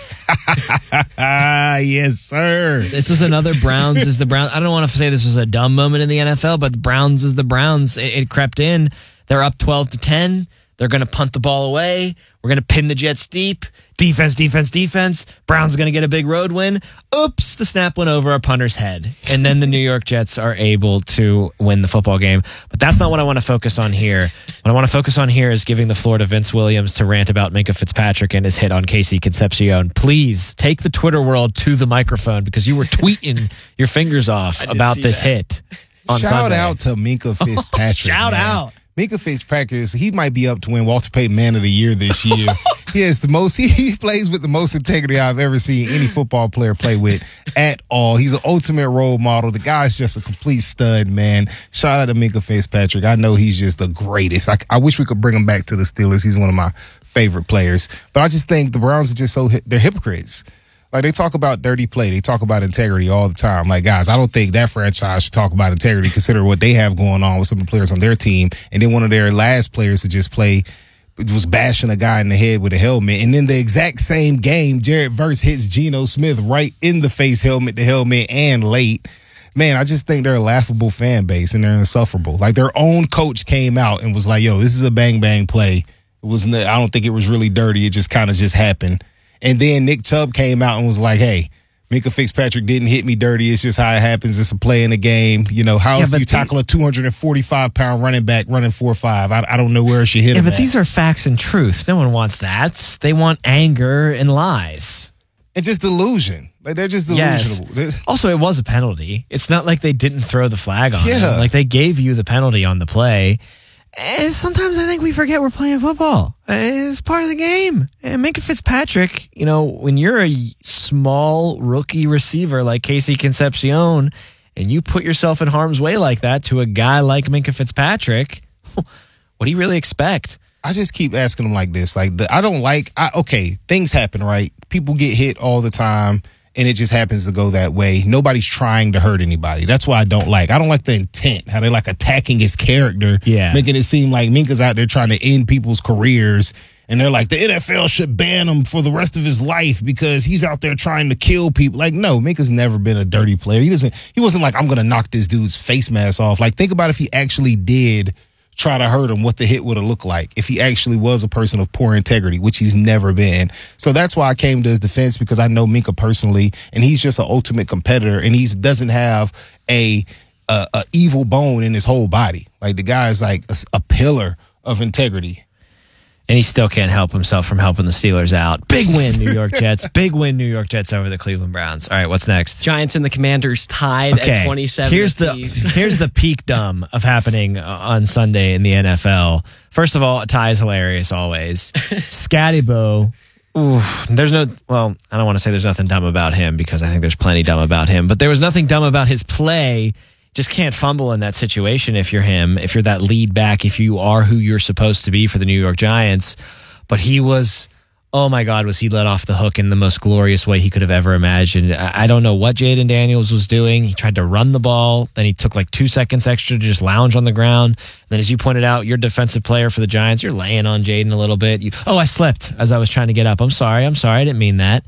Ah, yes, sir. This was another Browns is the Browns. I don't want to say this was a dumb moment in the N F L, but the Browns is the Browns. It, it crept in. They're up twelve to ten. They're going to punt the ball away. We're going to pin the Jets deep. Defense, defense, defense. Browns going to get a big road win. Oops, the snap went over a punter's head. And then the New York Jets are able to win the football game. But that's not what I want to focus on here. What I want to focus on here is giving the floor to Vince Williams to rant about Minka Fitzpatrick and his hit on Casey Concepcion. Please take the Twitter world to the microphone because you were tweeting your fingers off I did about see this that. hit on Shout Sunday. out to Minka Fitzpatrick. Shout man. out. Minka Fitzpatrick, he might be up to win Walter Payton Man of the Year this year. He has the most, he, he plays with the most integrity I've ever seen any football player play with at all. He's an ultimate role model. The guy's just a complete stud, man. Shout out to Minka Fitzpatrick. I know he's just the greatest. I, I wish we could bring him back to the Steelers. He's one of my favorite players. But I just think the Browns are just so, they're hypocrites. Like, they talk about dirty play. They talk about integrity all the time. Like, guys, I don't think that franchise should talk about integrity, consider what they have going on with some of the players on their team. And then one of their last players to just play was bashing a guy in the head with a helmet. And then the exact same game, Jared Verse hits Geno Smith right in the face, helmet to helmet, and late. Man, I just think they're a laughable fan base, and they're insufferable. Like, their own coach came out and was like, yo, this is a bang-bang play. It wasn't. I don't think it was really dirty. It just kind of just happened. And then Nick Chubb came out and was like, hey, Minka Fitzpatrick didn't hit me dirty. It's just how it happens. It's a play in the game. You know, how Yeah, else do but you the- tackle a two hundred forty-five pound running back running four five? I, I don't know where she hit Yeah, him but at. these are facts and truth. No one wants that. They want anger and lies. And just delusion. Like, they're just Yes. delusional. They're- Also, it was a penalty. It's not like they didn't throw the flag on Yeah. him. Like, they gave you the penalty on the play. And sometimes I think we forget we're playing football. It's part of the game. And Minka Fitzpatrick, you know, when you're a small rookie receiver like Casey Concepcion and you put yourself in harm's way like that to a guy like Minka Fitzpatrick, what do you really expect? I just keep asking them like this. Like, the, I don't like, I, okay, things happen, right? People get hit all the time, and it just happens to go that way. Nobody's trying to hurt anybody. That's why I don't like. I don't like the intent, how they're like attacking his character, Yeah. making it seem like Minka's out there trying to end people's careers. And they're like, the N F L should ban him for the rest of his life because he's out there trying to kill people. Like, no, Minka's never been a dirty player. He doesn't, he wasn't like, I'm going to knock this dude's face mask off. Like, think about if he actually did try to hurt him, what the hit would have looked like if he actually was a person of poor integrity, which he's never been. So that's why I came to his defense, because I know Minka personally, and he's just an ultimate competitor, and he doesn't have a, a, a evil bone in his whole body. Like, the guy is like a, a pillar of integrity. And he still can't help himself from helping the Steelers out. Big win, New York Jets. Big win, New York Jets over the Cleveland Browns. All right, what's next? Giants and the Commanders tied Okay, at twenty-seven. Here's the apiece. here's the peak dumb of happening uh, on Sunday in the N F L. First of all, a tie is hilarious always. Scattybo. Ooh, there's no, well, I don't want to say there's nothing dumb about him because I think there's plenty dumb about him, but there was nothing dumb about his play. just can't fumble in that situation if you're him, if you're that lead back, if you are who you're supposed to be for the New York Giants. But he was, oh my God, was he let off the hook in the most glorious way he could have ever imagined. I don't know what Jaden Daniels was doing. He tried to run the ball. Then he took like two seconds extra to just lounge on the ground. And then as you pointed out, you're defensive player for the Giants. You're laying on Jaden a little bit. You, oh, I slipped as I was trying to get up. I'm sorry. I'm sorry. I didn't mean that.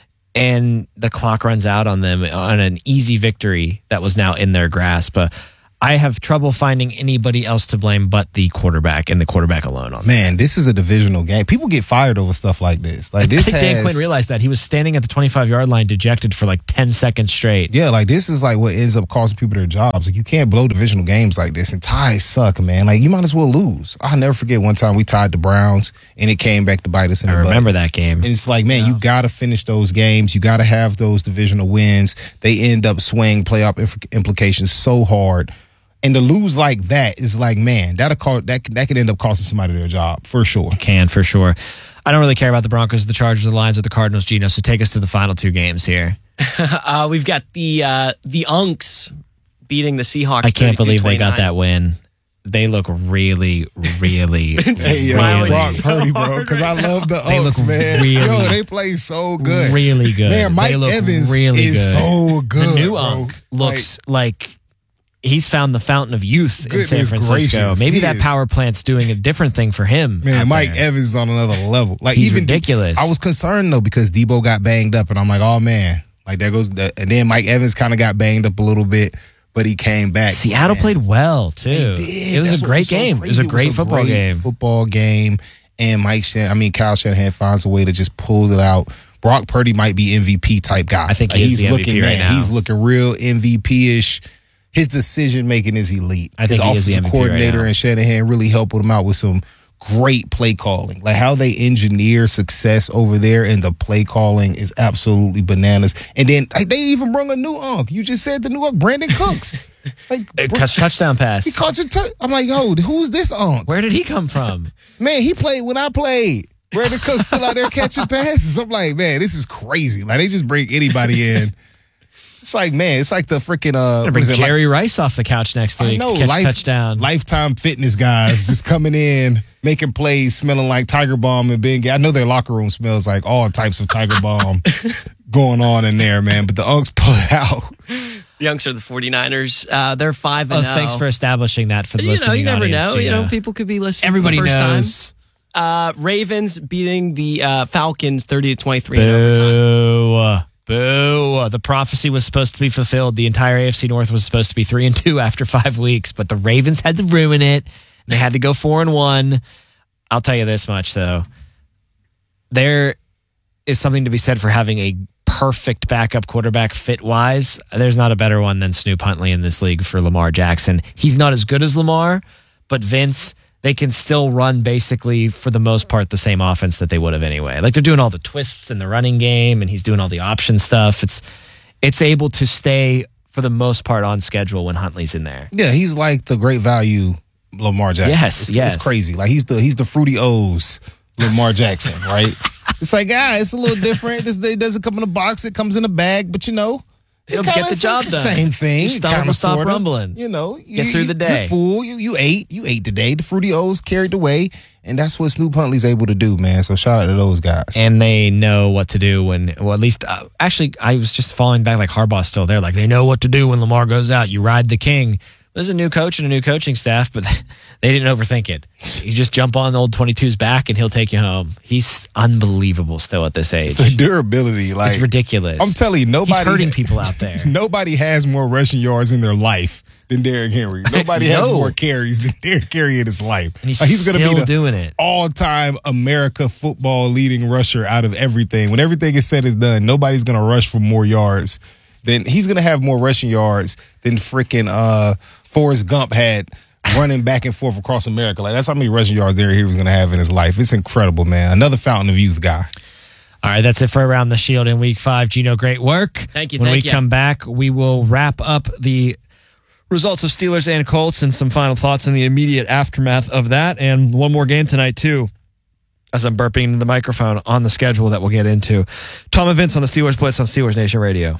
And the clock runs out on them on an easy victory that was now in their grasp. But I have trouble finding anybody else to blame but the quarterback and the quarterback alone on Man, this is a divisional game. People get fired over stuff like this. Like this I think has, Dan Quinn realized that. He was standing at the twenty-five-yard line dejected for like ten seconds straight. Yeah, like this is like what ends up costing people their jobs. Like you can't blow divisional games like this. And ties suck, man. Like you might as well lose. I'll never forget one time we tied the Browns and it came back to bite us in the I butt. remember that game. And it's like, man, yeah. you got to finish those games. You got to have those divisional wins. They end up swaying playoff imp- implications so hard. And to lose like that is like, man, that'll call, that, that could end up costing somebody their job, for sure. It can, for sure. I don't really care about the Broncos, the Chargers, the Lions, or the Cardinals, Gino, so take us to the final two games here. uh, we've got the uh, the Unks beating the Seahawks. I can't believe they got that win. They look really, really, hey, yo, really Brock Purdy, bro, because I love the they Unks, look man. Really, yo, they play so good. Really good. Man, Mike they look Evans really is good. so good. The new bro. Unk looks like, like he's found the fountain of youth in San Goodness Francisco. gracious, Maybe he that is. power plant's doing a different thing for him. Man, Mike there. Evans is on another level. Like He's even ridiculous. I was concerned though because Debo got banged up, and I'm like, oh man, like there goes. The, and then Mike Evans kind of got banged up a little bit, but he came back. Seattle man. played well too. They did. It was That's a what great so game. crazy. It was a great football great game. Football game, and Mike, Shan- I mean Kyle Shanahan finds a way to just pull it out. Brock Purdy might be M V P type guy. I think like, he is he's the M V P looking, right man, now. He's looking real M V P ish. His decision making is elite. I think His he is the offensive M V P coordinator right now. and Shanahan really helped him out with some great play calling. Like how they engineer success over there and the play calling is absolutely bananas. And then like, they even brought a new unk. You just said the new unk, Brandon Cooks. Like It cuts touchdown pass. he caught your touch. I'm like, yo, who's this unk? Where did he come from? Man, he played when I played. Brandon Cooks still out there catching passes. I'm like, man, this is crazy. Like they just bring anybody in. It's like, man, it's like the freaking uh Bring what is it, Jerry Rice off the couch next I week know, to catch life- touchdown. Lifetime Fitness guys just coming in, making plays, smelling like Tiger Balm and being. I know their locker room smells like all types of Tiger Balm going on in there, man. But the Unks pull it out. The Unks are the 49ers. Uh, they're five and Oh, oh. thanks for establishing that for the You know, listening you never audience, know. You Gino. know, people could be listening. Everybody for the first knows. Time. Uh, Ravens beating the uh, Falcons thirty to twenty-three in overtime. Boo. Boo. The prophecy was supposed to be fulfilled. The entire A F C North was supposed to be three and two after five weeks, but the Ravens had to ruin it. They had to go four and one. I'll tell you this much, though. There is something to be said for having a perfect backup quarterback fit-wise. There's not a better one than Snoop Huntley in this league for Lamar Jackson. He's not as good as Lamar, but Vince, they can still run basically, for the most part, the same offense that they would have anyway. Like, they're doing all the twists in the running game, and he's doing all the option stuff. It's it's able to stay, for the most part, on schedule when Huntley's in there. Yeah, he's like the great value Lamar Jackson. Yes, it's, yes. it's crazy. Like he's the he's the Fruity O's Lamar Jackson, right? It's like, ah, it's a little different. This it doesn't come in a box; it comes in a bag. But you know, It'll kinda- get the it's- job it's the done. Same thing. Your stomach kinda, will stop sorta. rumbling. You know, Get you- through you- the day. You're full. You you ate. You ate today. The Fruity O's carried the way, and that's what Snoop Huntley's able to do, man. So shout out to those guys. And they know what to do when, well, at least, uh, actually, I was just falling back like Harbaugh's still there. Like, they know what to do when Lamar goes out. You ride the king. There's a new coach and a new coaching staff, but they didn't overthink it. You just jump on the old twenty-two's back and he'll take you home. He's unbelievable still at this age. The durability, like It's ridiculous. I'm telling you, nobody He's hurting people out there. Nobody has more rushing yards in their life than Derrick Henry. Nobody has No. more carries than Derrick Henry in his life. And he's Like, he's gonna still be the doing it. all-time America football leading rusher out of everything. When everything is said is done, nobody's gonna rush for more yards. Then he's gonna have more rushing yards than freaking uh, Forrest Gump had running back and forth across America. Like that's how many rushing yards Derrick Henry was gonna have in his life. It's incredible, man. Another fountain of youth guy. All right, that's it for Around the Shield in week five. Gino, great work. Thank you, When thank we you. come back, we will wrap up the results of Steelers and Colts and some final thoughts in the immediate aftermath of that. And one more game tonight, too, as I'm burping into the microphone on the schedule that we'll get into. Tom and Vince on the Steelers Blitz on Steelers Nation Radio.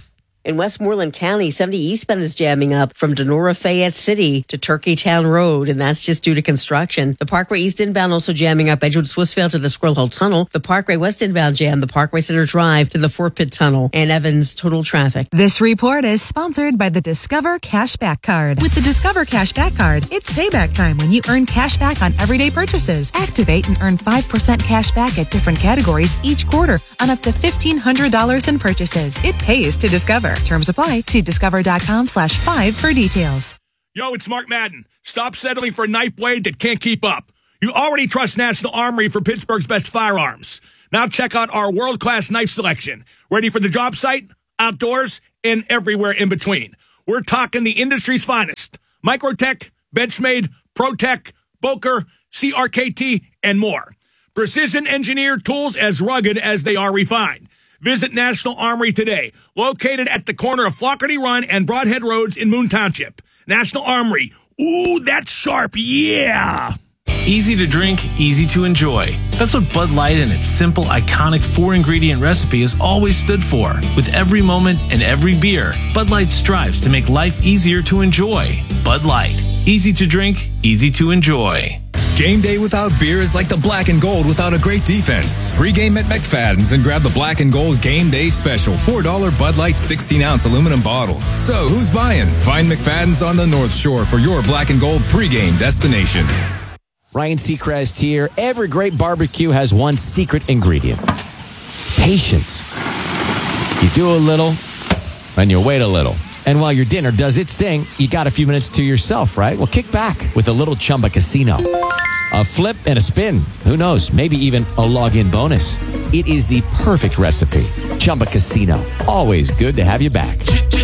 In Westmoreland County, seventy eastbound is jamming up from Denora Fayette City to Turkeytown Road, and that's just due to construction. The Parkway East inbound also jamming up Edgewood Swissvale to the Squirrel Hill Tunnel. The Parkway West inbound jam, the Parkway Center Drive to the Fort Pitt Tunnel, and Evans total traffic. This report is sponsored by the Discover Cashback Card. With the Discover Cashback Card, it's payback time when you earn cash back on everyday purchases. Activate and earn five percent cash back at different categories each quarter on up to fifteen hundred dollars in purchases. It pays to Discover. Terms apply. See discover.com slash five for details. Yo, it's Mark Madden. Stop settling for a knife blade that can't keep up. You already trust National Armory for Pittsburgh's best firearms. Now check out our world-class knife selection. Ready for the job site, outdoors, and everywhere in between. We're talking the industry's finest. Microtech, Benchmade, ProTech, Boker, C R K T, and more. Precision engineered tools as rugged as they are refined. Visit National Armory today, located at the corner of Flockerty Run and Broadhead Roads in Moon Township. National Armory. Ooh, that's sharp, yeah! Easy to drink, easy to enjoy. That's what Bud Light and its simple, iconic four-ingredient recipe has always stood for. With every moment and every beer, Bud Light strives to make life easier to enjoy. Bud Light. Easy to drink, easy to enjoy. Game day without beer is like the black and gold without a great defense. Pre-game at McFadden's and grab the black and gold game day special. four dollars Bud Light sixteen ounce aluminum bottles. So who's buying? Find McFadden's on the North Shore for your black and gold pre-game destination. Ryan Seacrest here. Every great barbecue has one secret ingredient. Patience. You do a little, and you wait a little. And while your dinner does its thing, you got a few minutes to yourself, right? Well, kick back with a little Chumba Casino. A flip and a spin. Who knows? Maybe even a log-in bonus. It is the perfect recipe. Chumba Casino. Always good to have you back.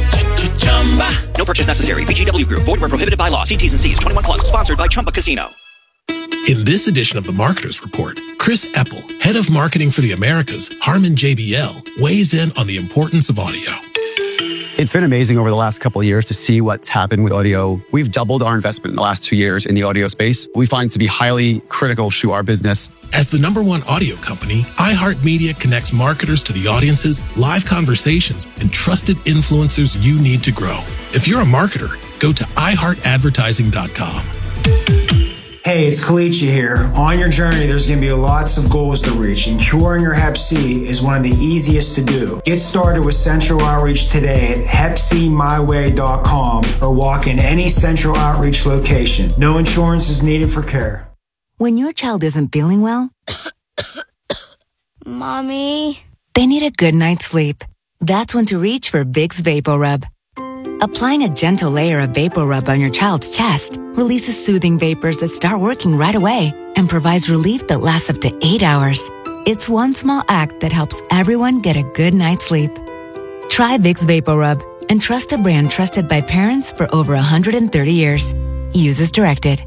No purchase necessary. V G W Group. Void where prohibited by law. See T's and C's. twenty-one plus. Sponsored by Chumba Casino. In this edition of the Marketers Report, Chris Eppel, head of marketing for the Americas, Harman J B L, weighs in on the importance of audio. It's been amazing over the last couple of years to see what's happened with audio. We've doubled our investment in the last two years in the audio space. We find it to be highly critical to our business. As the number one audio company, iHeartMedia connects marketers to the audiences, live conversations, and trusted influencers you need to grow. If you're a marketer, go to i heart advertising dot com. Hey, it's Kalichi here. On your journey, there's going to be lots of goals to reach, and curing your hep C is one of the easiest to do. Get started with Central Outreach today at hep c my way dot com or walk in any Central Outreach location. No insurance is needed for care. When your child isn't feeling well, Mommy, they need a good night's sleep. That's when to reach for Vicks VapoRub. Applying a gentle layer of VapoRub on your child's chest releases soothing vapors that start working right away and provides relief that lasts up to eight hours. It's one small act that helps everyone get a good night's sleep. Try Vicks VapoRub and trust a brand trusted by parents for over one hundred thirty years. Use as directed.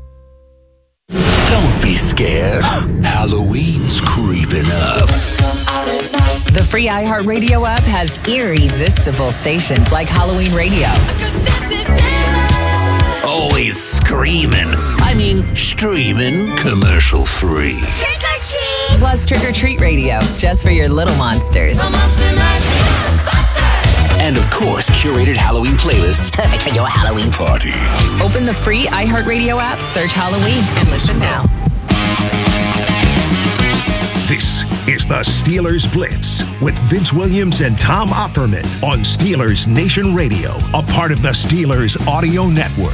Don't be scared. Halloween's creeping up. The free iHeartRadio app has irresistible stations like Halloween Radio. Always screaming. I mean, streaming commercial free. Plus Trick or Treat Radio, just for your little monsters. And of course, curated Halloween playlists perfect for your Halloween party. Open the free iHeartRadio app, search Halloween, and listen now. This is the Steelers Blitz with Vince Williams and Tom Opperman on Steelers Nation Radio, a part of the Steelers Audio Network.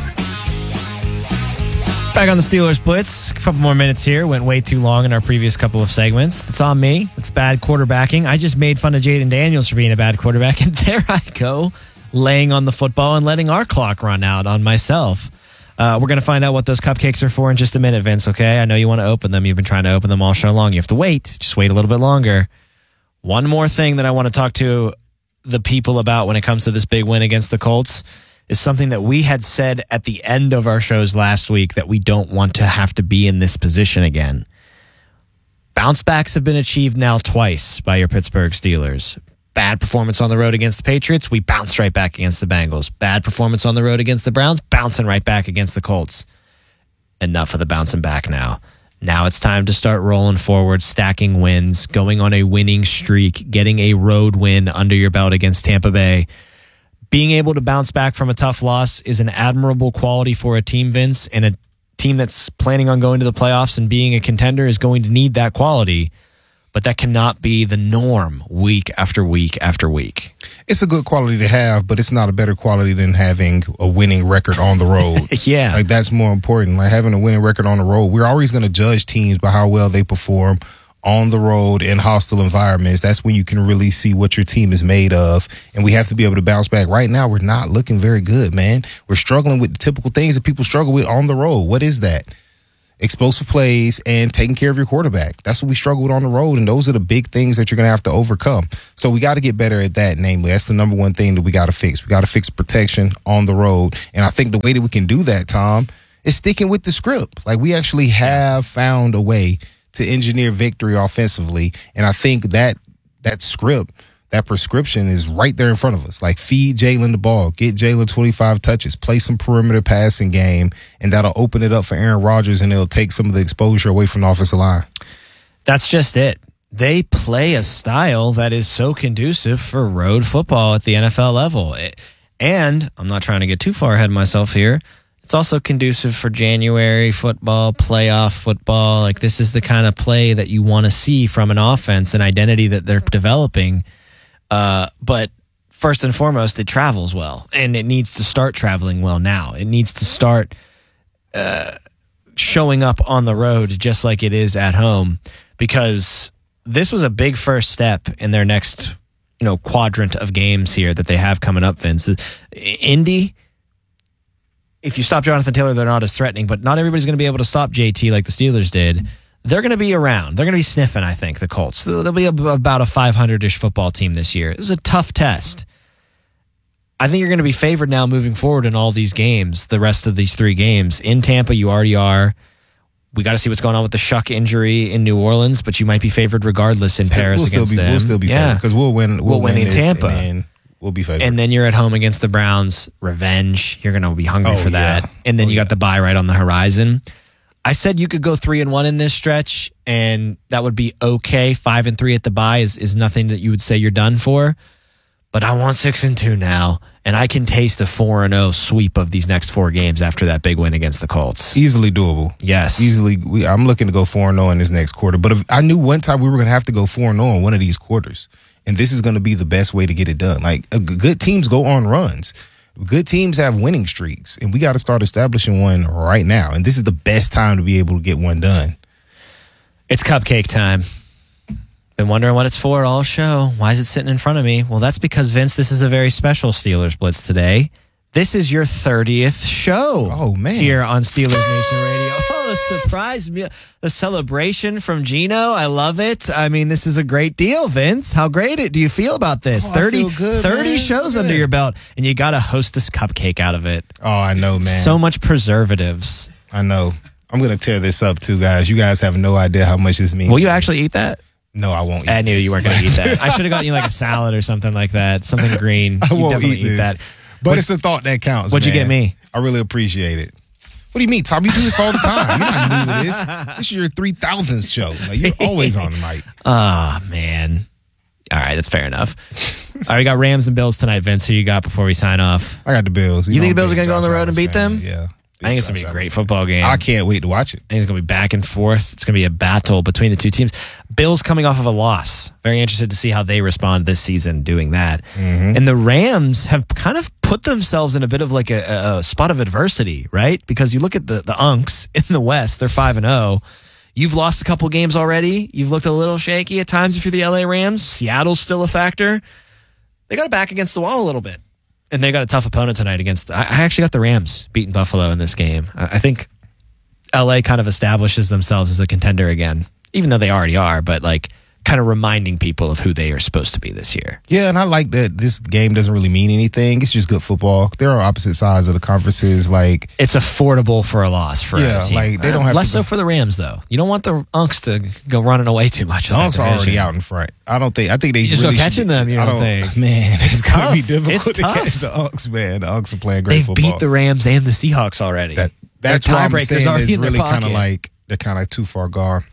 Back on the Steelers Blitz. A couple more minutes here. Went way too long in our previous couple of segments. It's on me. It's bad quarterbacking. I just made fun of Jaden Daniels for being a bad quarterback, and there I go, laying on the football and letting our clock run out on myself. Uh, we're going to find out what those cupcakes are for in just a minute, Vince, okay? I know you want to open them. You've been trying to open them all show long. You have to wait. Just wait a little bit longer. One more thing that I want to talk to the people about when it comes to this big win against the Colts is something that we had said at the end of our shows last week, that we don't want to have to be in this position again. Bounce backs have been achieved now twice by your Pittsburgh Steelers. Bad performance on the road against the Patriots, we bounced right back against the Bengals. Bad performance on the road against the Browns, bouncing right back against the Colts. Enough of the bouncing back now. Now it's time to start rolling forward, stacking wins, going on a winning streak, getting a road win under your belt against Tampa Bay. Being able to bounce back from a tough loss is an admirable quality for a team, Vince, and a team that's planning on going to the playoffs and being a contender is going to need that quality. But that cannot be the norm week after week after week. It's a good quality to have, but it's not a better quality than having a winning record on the road. Yeah. Like, that's more important. Like, having a winning record on the road. We're always going to judge teams by how well they perform on the road in hostile environments. That's when you can really see what your team is made of. And we have to be able to bounce back. Right now, we're not looking very good, man. We're struggling with the typical things that people struggle with on the road. What is that? Explosive plays and taking care of your quarterback. That's what we struggle with on the road, and those are the big things that you're going to have to overcome. So we got to get better at that, namely. That's the number one thing that we got to fix. We got to fix protection on the road. And I think the way that we can do that, Tom, is sticking with the script. Like, we actually have found a way to engineer victory offensively, and I think that that script, that prescription is right there in front of us. Like, feed Jalen the ball, get Jalen twenty-five touches, play some perimeter passing game, and that'll open it up for Aaron Rodgers, and it'll take some of the exposure away from the offensive line. That's just it. They play a style that is so conducive for road football at the N F L level. And I'm not trying to get too far ahead of myself here. It's also conducive for January football, playoff football. Like, this is the kind of play that you want to see from an offense, an identity that they're developing. Uh, but first and foremost, it travels well, and it needs to start traveling well now. It needs to start uh, showing up on the road just like it is at home, because this was a big first step in their next, you know, quadrant of games here that they have coming up, Vince. Indy, if you stop Jonathan Taylor, they're not as threatening, but not everybody's going to be able to stop J T like the Steelers did. They're going to be around. They're going to be sniffing, I think, the Colts. They'll be about a five hundred-ish football team this year. It was a tough test. I think you're going to be favored now moving forward in all these games, the rest of these three games. In Tampa, you already are. We got to see what's going on with the Shuck injury in New Orleans, but you might be favored regardless in Still, Paris we'll against still be, them. We'll still be yeah. favored because we'll win. We'll, We'll win, win in Tampa. And we'll be favored. And then you're at home against the Browns. Revenge. You're going to be hungry Oh, for that. yeah. And then Oh, you got yeah. the bye right on the horizon. I said you could go three and one in this stretch, and that would be okay. Five and three at the bye is, is nothing that you would say you're done for. But I want six and two now, and I can taste a four and zero sweep of these next four games after that big win against the Colts. Easily doable. Yes, easily. We, I'm looking to go four and zero in this next quarter. But if, I knew one time we were going to have to go four and zero in one of these quarters, and this is going to be the best way to get it done. Like, a, good teams go on runs. Good teams have winning streaks, and we got to start establishing one right now. And this is the best time to be able to get one done. It's cupcake time. Been wondering what it's for all show. Why is it sitting in front of me? Well, that's because, Vince, this is a very special Steelers Blitz today. This is your thirtieth show. Oh, man. Here on Steelers Nation Radio. Oh, the surprise meal, the celebration from Gino. I love it. I mean, this is a great deal, Vince. How great it do you feel about this? Oh, I thirty, feel good, thirty man. shows Good. under your belt, and you got to hostess cupcake out of it. Oh, I know, man. So much preservatives. I know. I'm going to tear this up, too, guys. You guys have no idea how much this means. Will you actually eat that? No, I won't eat I knew this. you weren't going to eat that. I should have gotten you like a salad or something like that. Something green. I You won't definitely eat, this. that. But What- it's a thought that counts. What'd you man. get me? I really appreciate it. What do you mean, Tom? You do this all the time. You're not new to this. This is your three thousandth show. Like, you're always on the mic. Ah, man. All right, that's fair enough. All right, we got Rams and Bills tonight, Vince. Who you got before we sign off? I got the Bills. You, think the know Bills are I'm a going to go on big the road Josh and beat Allen them? fan. Yeah. I think it's going to be a great football game. I can't wait to watch it. I think it's going to be back and forth. It's going to be a battle between the two teams. Bills coming off of a loss. Very interested to see how they respond this season doing that. Mm-hmm. And the Rams have kind of put themselves in a bit of like a, a spot of adversity, right? Because you look at the, the Unks in the West, they're five and oh. You've lost a couple games already. You've looked a little shaky at times if you're the L A Rams. Seattle's still a factor. They got it back against the wall a little bit. And they got a tough opponent tonight against, I actually got the Rams beating Buffalo in this game. I think L A kind of establishes themselves as a contender again, even though they already are, but like kind of reminding people of who they are supposed to be this year. Yeah, and I like that this game doesn't really mean anything. It's just good football. There are opposite sides of the conferences. Like, it's affordable for a loss for yeah, a team. like they don't have less to go, so for the Rams though. You don't want the Unks to go running away too much. The Unks are already out in front. I don't think. I think they You just really go catching should, them. You I don't, don't think, man, it's, It's gonna tough. be difficult It's to tough. catch the Unks. Man, the Unks are playing great They've football. beat the Rams and the Seahawks already. That, Their that's why I'm tiebreakers saying already it's in their really kind of pocket. like They're kind of too far gone.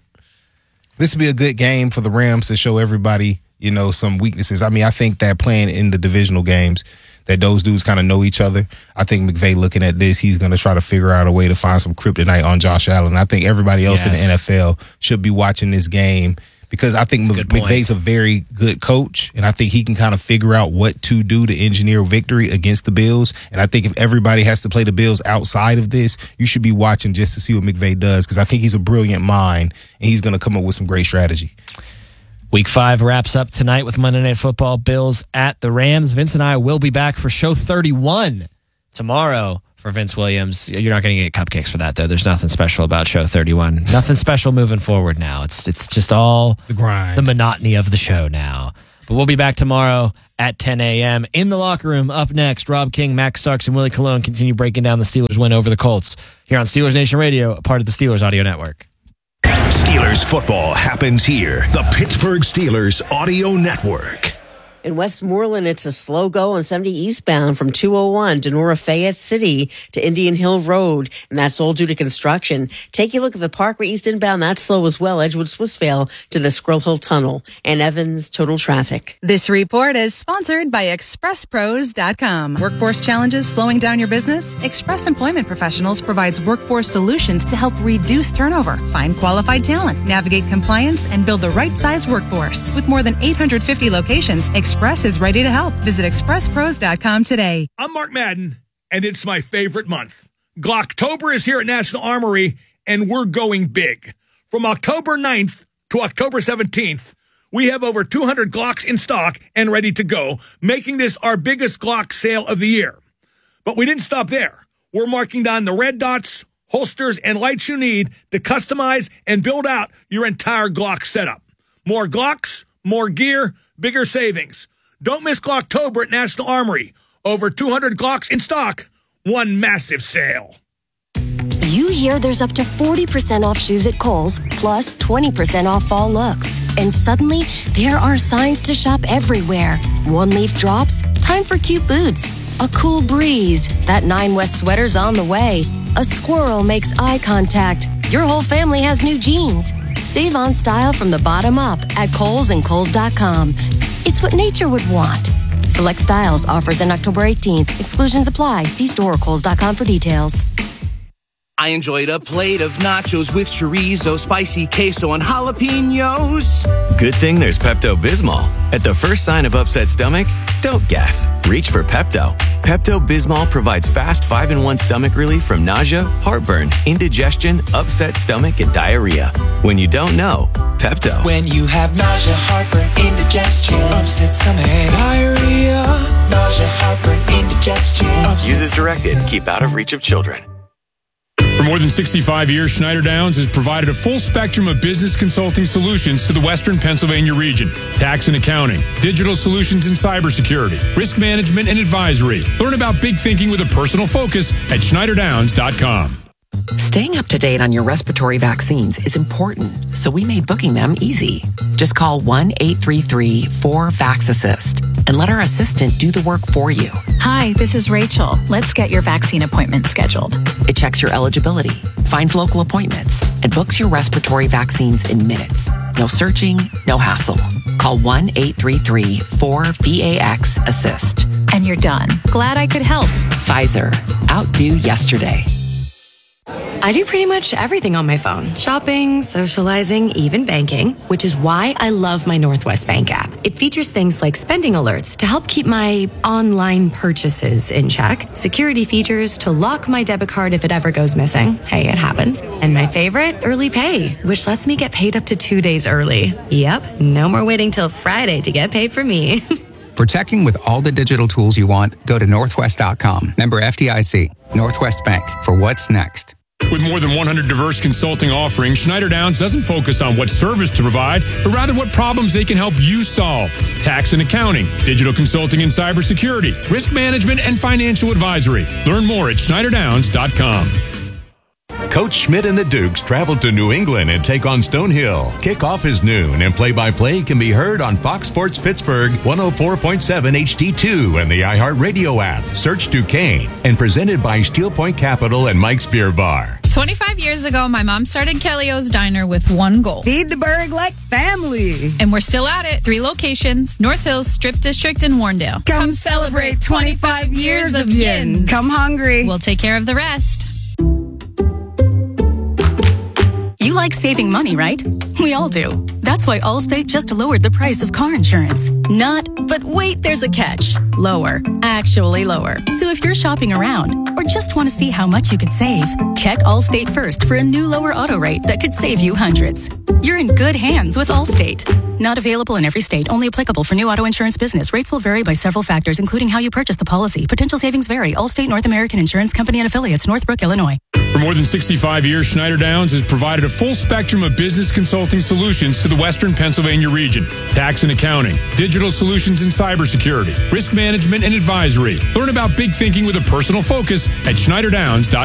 This would be a good game for the Rams to show everybody, you know, some weaknesses. I mean, I think that playing in the divisional games, that those dudes kind of know each other. I think McVay looking at this, he's going to try to figure out a way to find some kryptonite on Josh Allen. I think everybody else yes. in the N F L should be watching this game because I think That's McVay's a very good coach, and I think he can kind of figure out what to do to engineer victory against the Bills. And I think if everybody has to play the Bills outside of this, you should be watching just to see what McVay does because I think he's a brilliant mind, and he's going to come up with some great strategy. Week five wraps up tonight with Monday Night Football, Bills at the Rams. Vince and I will be back for show thirty-one tomorrow for Vince Williams. You're not going to get cupcakes for that, though. There's nothing special about show thirty-one. Nothing special moving forward now. It's it's just all the grind, the monotony of the show now. But we'll be back tomorrow at ten a.m. In the locker room, up next, Rob King, Max Starks, and Willie Colon continue breaking down the Steelers' win over the Colts here on Steelers Nation Radio, a part of the Steelers Audio Network. Steelers football happens here. The Pittsburgh Steelers Audio Network. In Westmoreland, it's a slow go on seventy eastbound from two oh one to Nora Fayette City to Indian Hill Road, and that's all due to construction. Take a look at the Parkway East inbound. That's slow as well. Edgewood Swissvale to the Squirrel Hill Tunnel and Evans total traffic. This report is sponsored by Express Pros dot com. Workforce challenges slowing down your business? Express Employment Professionals provides workforce solutions to help reduce turnover, find qualified talent, navigate compliance, and build the right size workforce. With more than eight hundred fifty locations, Express is ready to help. Visit Express Pros dot com today. I'm Mark Madden, and it's my favorite month. Glocktober is here at National Armory, and we're going big. From October ninth to October seventeenth, we have over two hundred Glocks in stock and ready to go, making this our biggest Glock sale of the year. But we didn't stop there. We're marking down the red dots, holsters, and lights you need to customize and build out your entire Glock setup. More Glocks, more gear, bigger savings. Don't miss Glocktober at National Armory. Over two hundred Glocks in stock. One massive sale. You hear there's up to forty percent off shoes at Kohl's, plus twenty percent off fall looks. And suddenly, there are signs to shop everywhere. One leaf drops, time for cute boots. A cool breeze, that Nine West sweater's on the way. A squirrel makes eye contact. Your whole family has new jeans. Save on style from the bottom up at Kohl's and Kohl's dot com. It's what nature would want. Select styles, offers end October eighteenth. Exclusions apply. See store or Kohl's dot com for details. I enjoyed a plate of nachos with chorizo, spicy queso, and jalapenos. Good thing there's Pepto-Bismol. At the first sign of upset stomach, don't guess. Reach for Pepto. Pepto-Bismol provides fast five in one stomach relief from nausea, heartburn, indigestion, upset stomach, and diarrhea. When you don't know, Pepto. When you have nausea, heartburn, indigestion, upset stomach, diarrhea, nausea, heartburn, indigestion. Use as directed. Keep out of reach of children. For more than sixty-five years, Schneider Downs has provided a full spectrum of business consulting solutions to the Western Pennsylvania region. Tax and accounting, digital solutions and cybersecurity, risk management and advisory. Learn about big thinking with a personal focus at Schneider Downs dot com. Staying up to date on your respiratory vaccines is important, so we made booking them easy. Just call one eight three three four VAX-ASSIST and let our assistant do the work for you. Hi, this is Rachel. Let's get your vaccine appointment scheduled. It checks your eligibility, finds local appointments, and books your respiratory vaccines in minutes. No searching, no hassle. Call one eight three three four VAX-ASSIST. And you're done. Glad I could help. Pfizer. Outdo yesterday. I do pretty much everything on my phone. Shopping, socializing, even banking, which is why I love my Northwest Bank app. It features things like spending alerts to help keep my online purchases in check, security features to lock my debit card if it ever goes missing. Hey, it happens. And my favorite, early pay, which lets me get paid up to two days early. Yep, no more waiting till Friday to get paid for me. For checking with all the digital tools you want, go to Northwest dot com. Member F D I C. Northwest Bank. For what's next. With more than one hundred diverse consulting offerings, Schneider Downs doesn't focus on what service to provide, but rather what problems they can help you solve. Tax and accounting, digital consulting and cybersecurity, risk management, and financial advisory. Learn more at Schneider Downs dot com. Coach Schmidt and the Dukes travel to New England and take on Stonehill. Kickoff is noon, and play-by-play can be heard on Fox Sports Pittsburgh one oh four point seven H D two and the iHeartRadio app. Search Duquesne, and presented by Steel Point Capital and Mike's Beer Bar. twenty-five years ago, my mom started Kelly O's Diner with one goal. Feed the burg like family. And we're still at it. Three locations, North Hills, Strip District, and Warrendale. Come, Come celebrate twenty-five years of Yins. Come hungry. We'll take care of the rest. You like saving money, right? We all do. That's why Allstate just lowered the price of car insurance. Not, but wait, there's a catch. Lower. Actually lower. So if you're shopping around or just want to see how much you could save, check Allstate first for a new lower auto rate that could save you hundreds. You're in good hands with Allstate. Not available in every state. Only applicable for new auto insurance business. Rates will vary by several factors, including how you purchase the policy. Potential savings vary. Allstate North American Insurance Company and Affiliates, Northbrook, Illinois. For more than sixty-five years, Schneider Downs has provided a full spectrum of business consulting solutions to the Western Pennsylvania region. Tax and accounting, digital solutions and cybersecurity, risk management and advisory. Learn about big thinking with a personal focus at Schneider Downs dot com.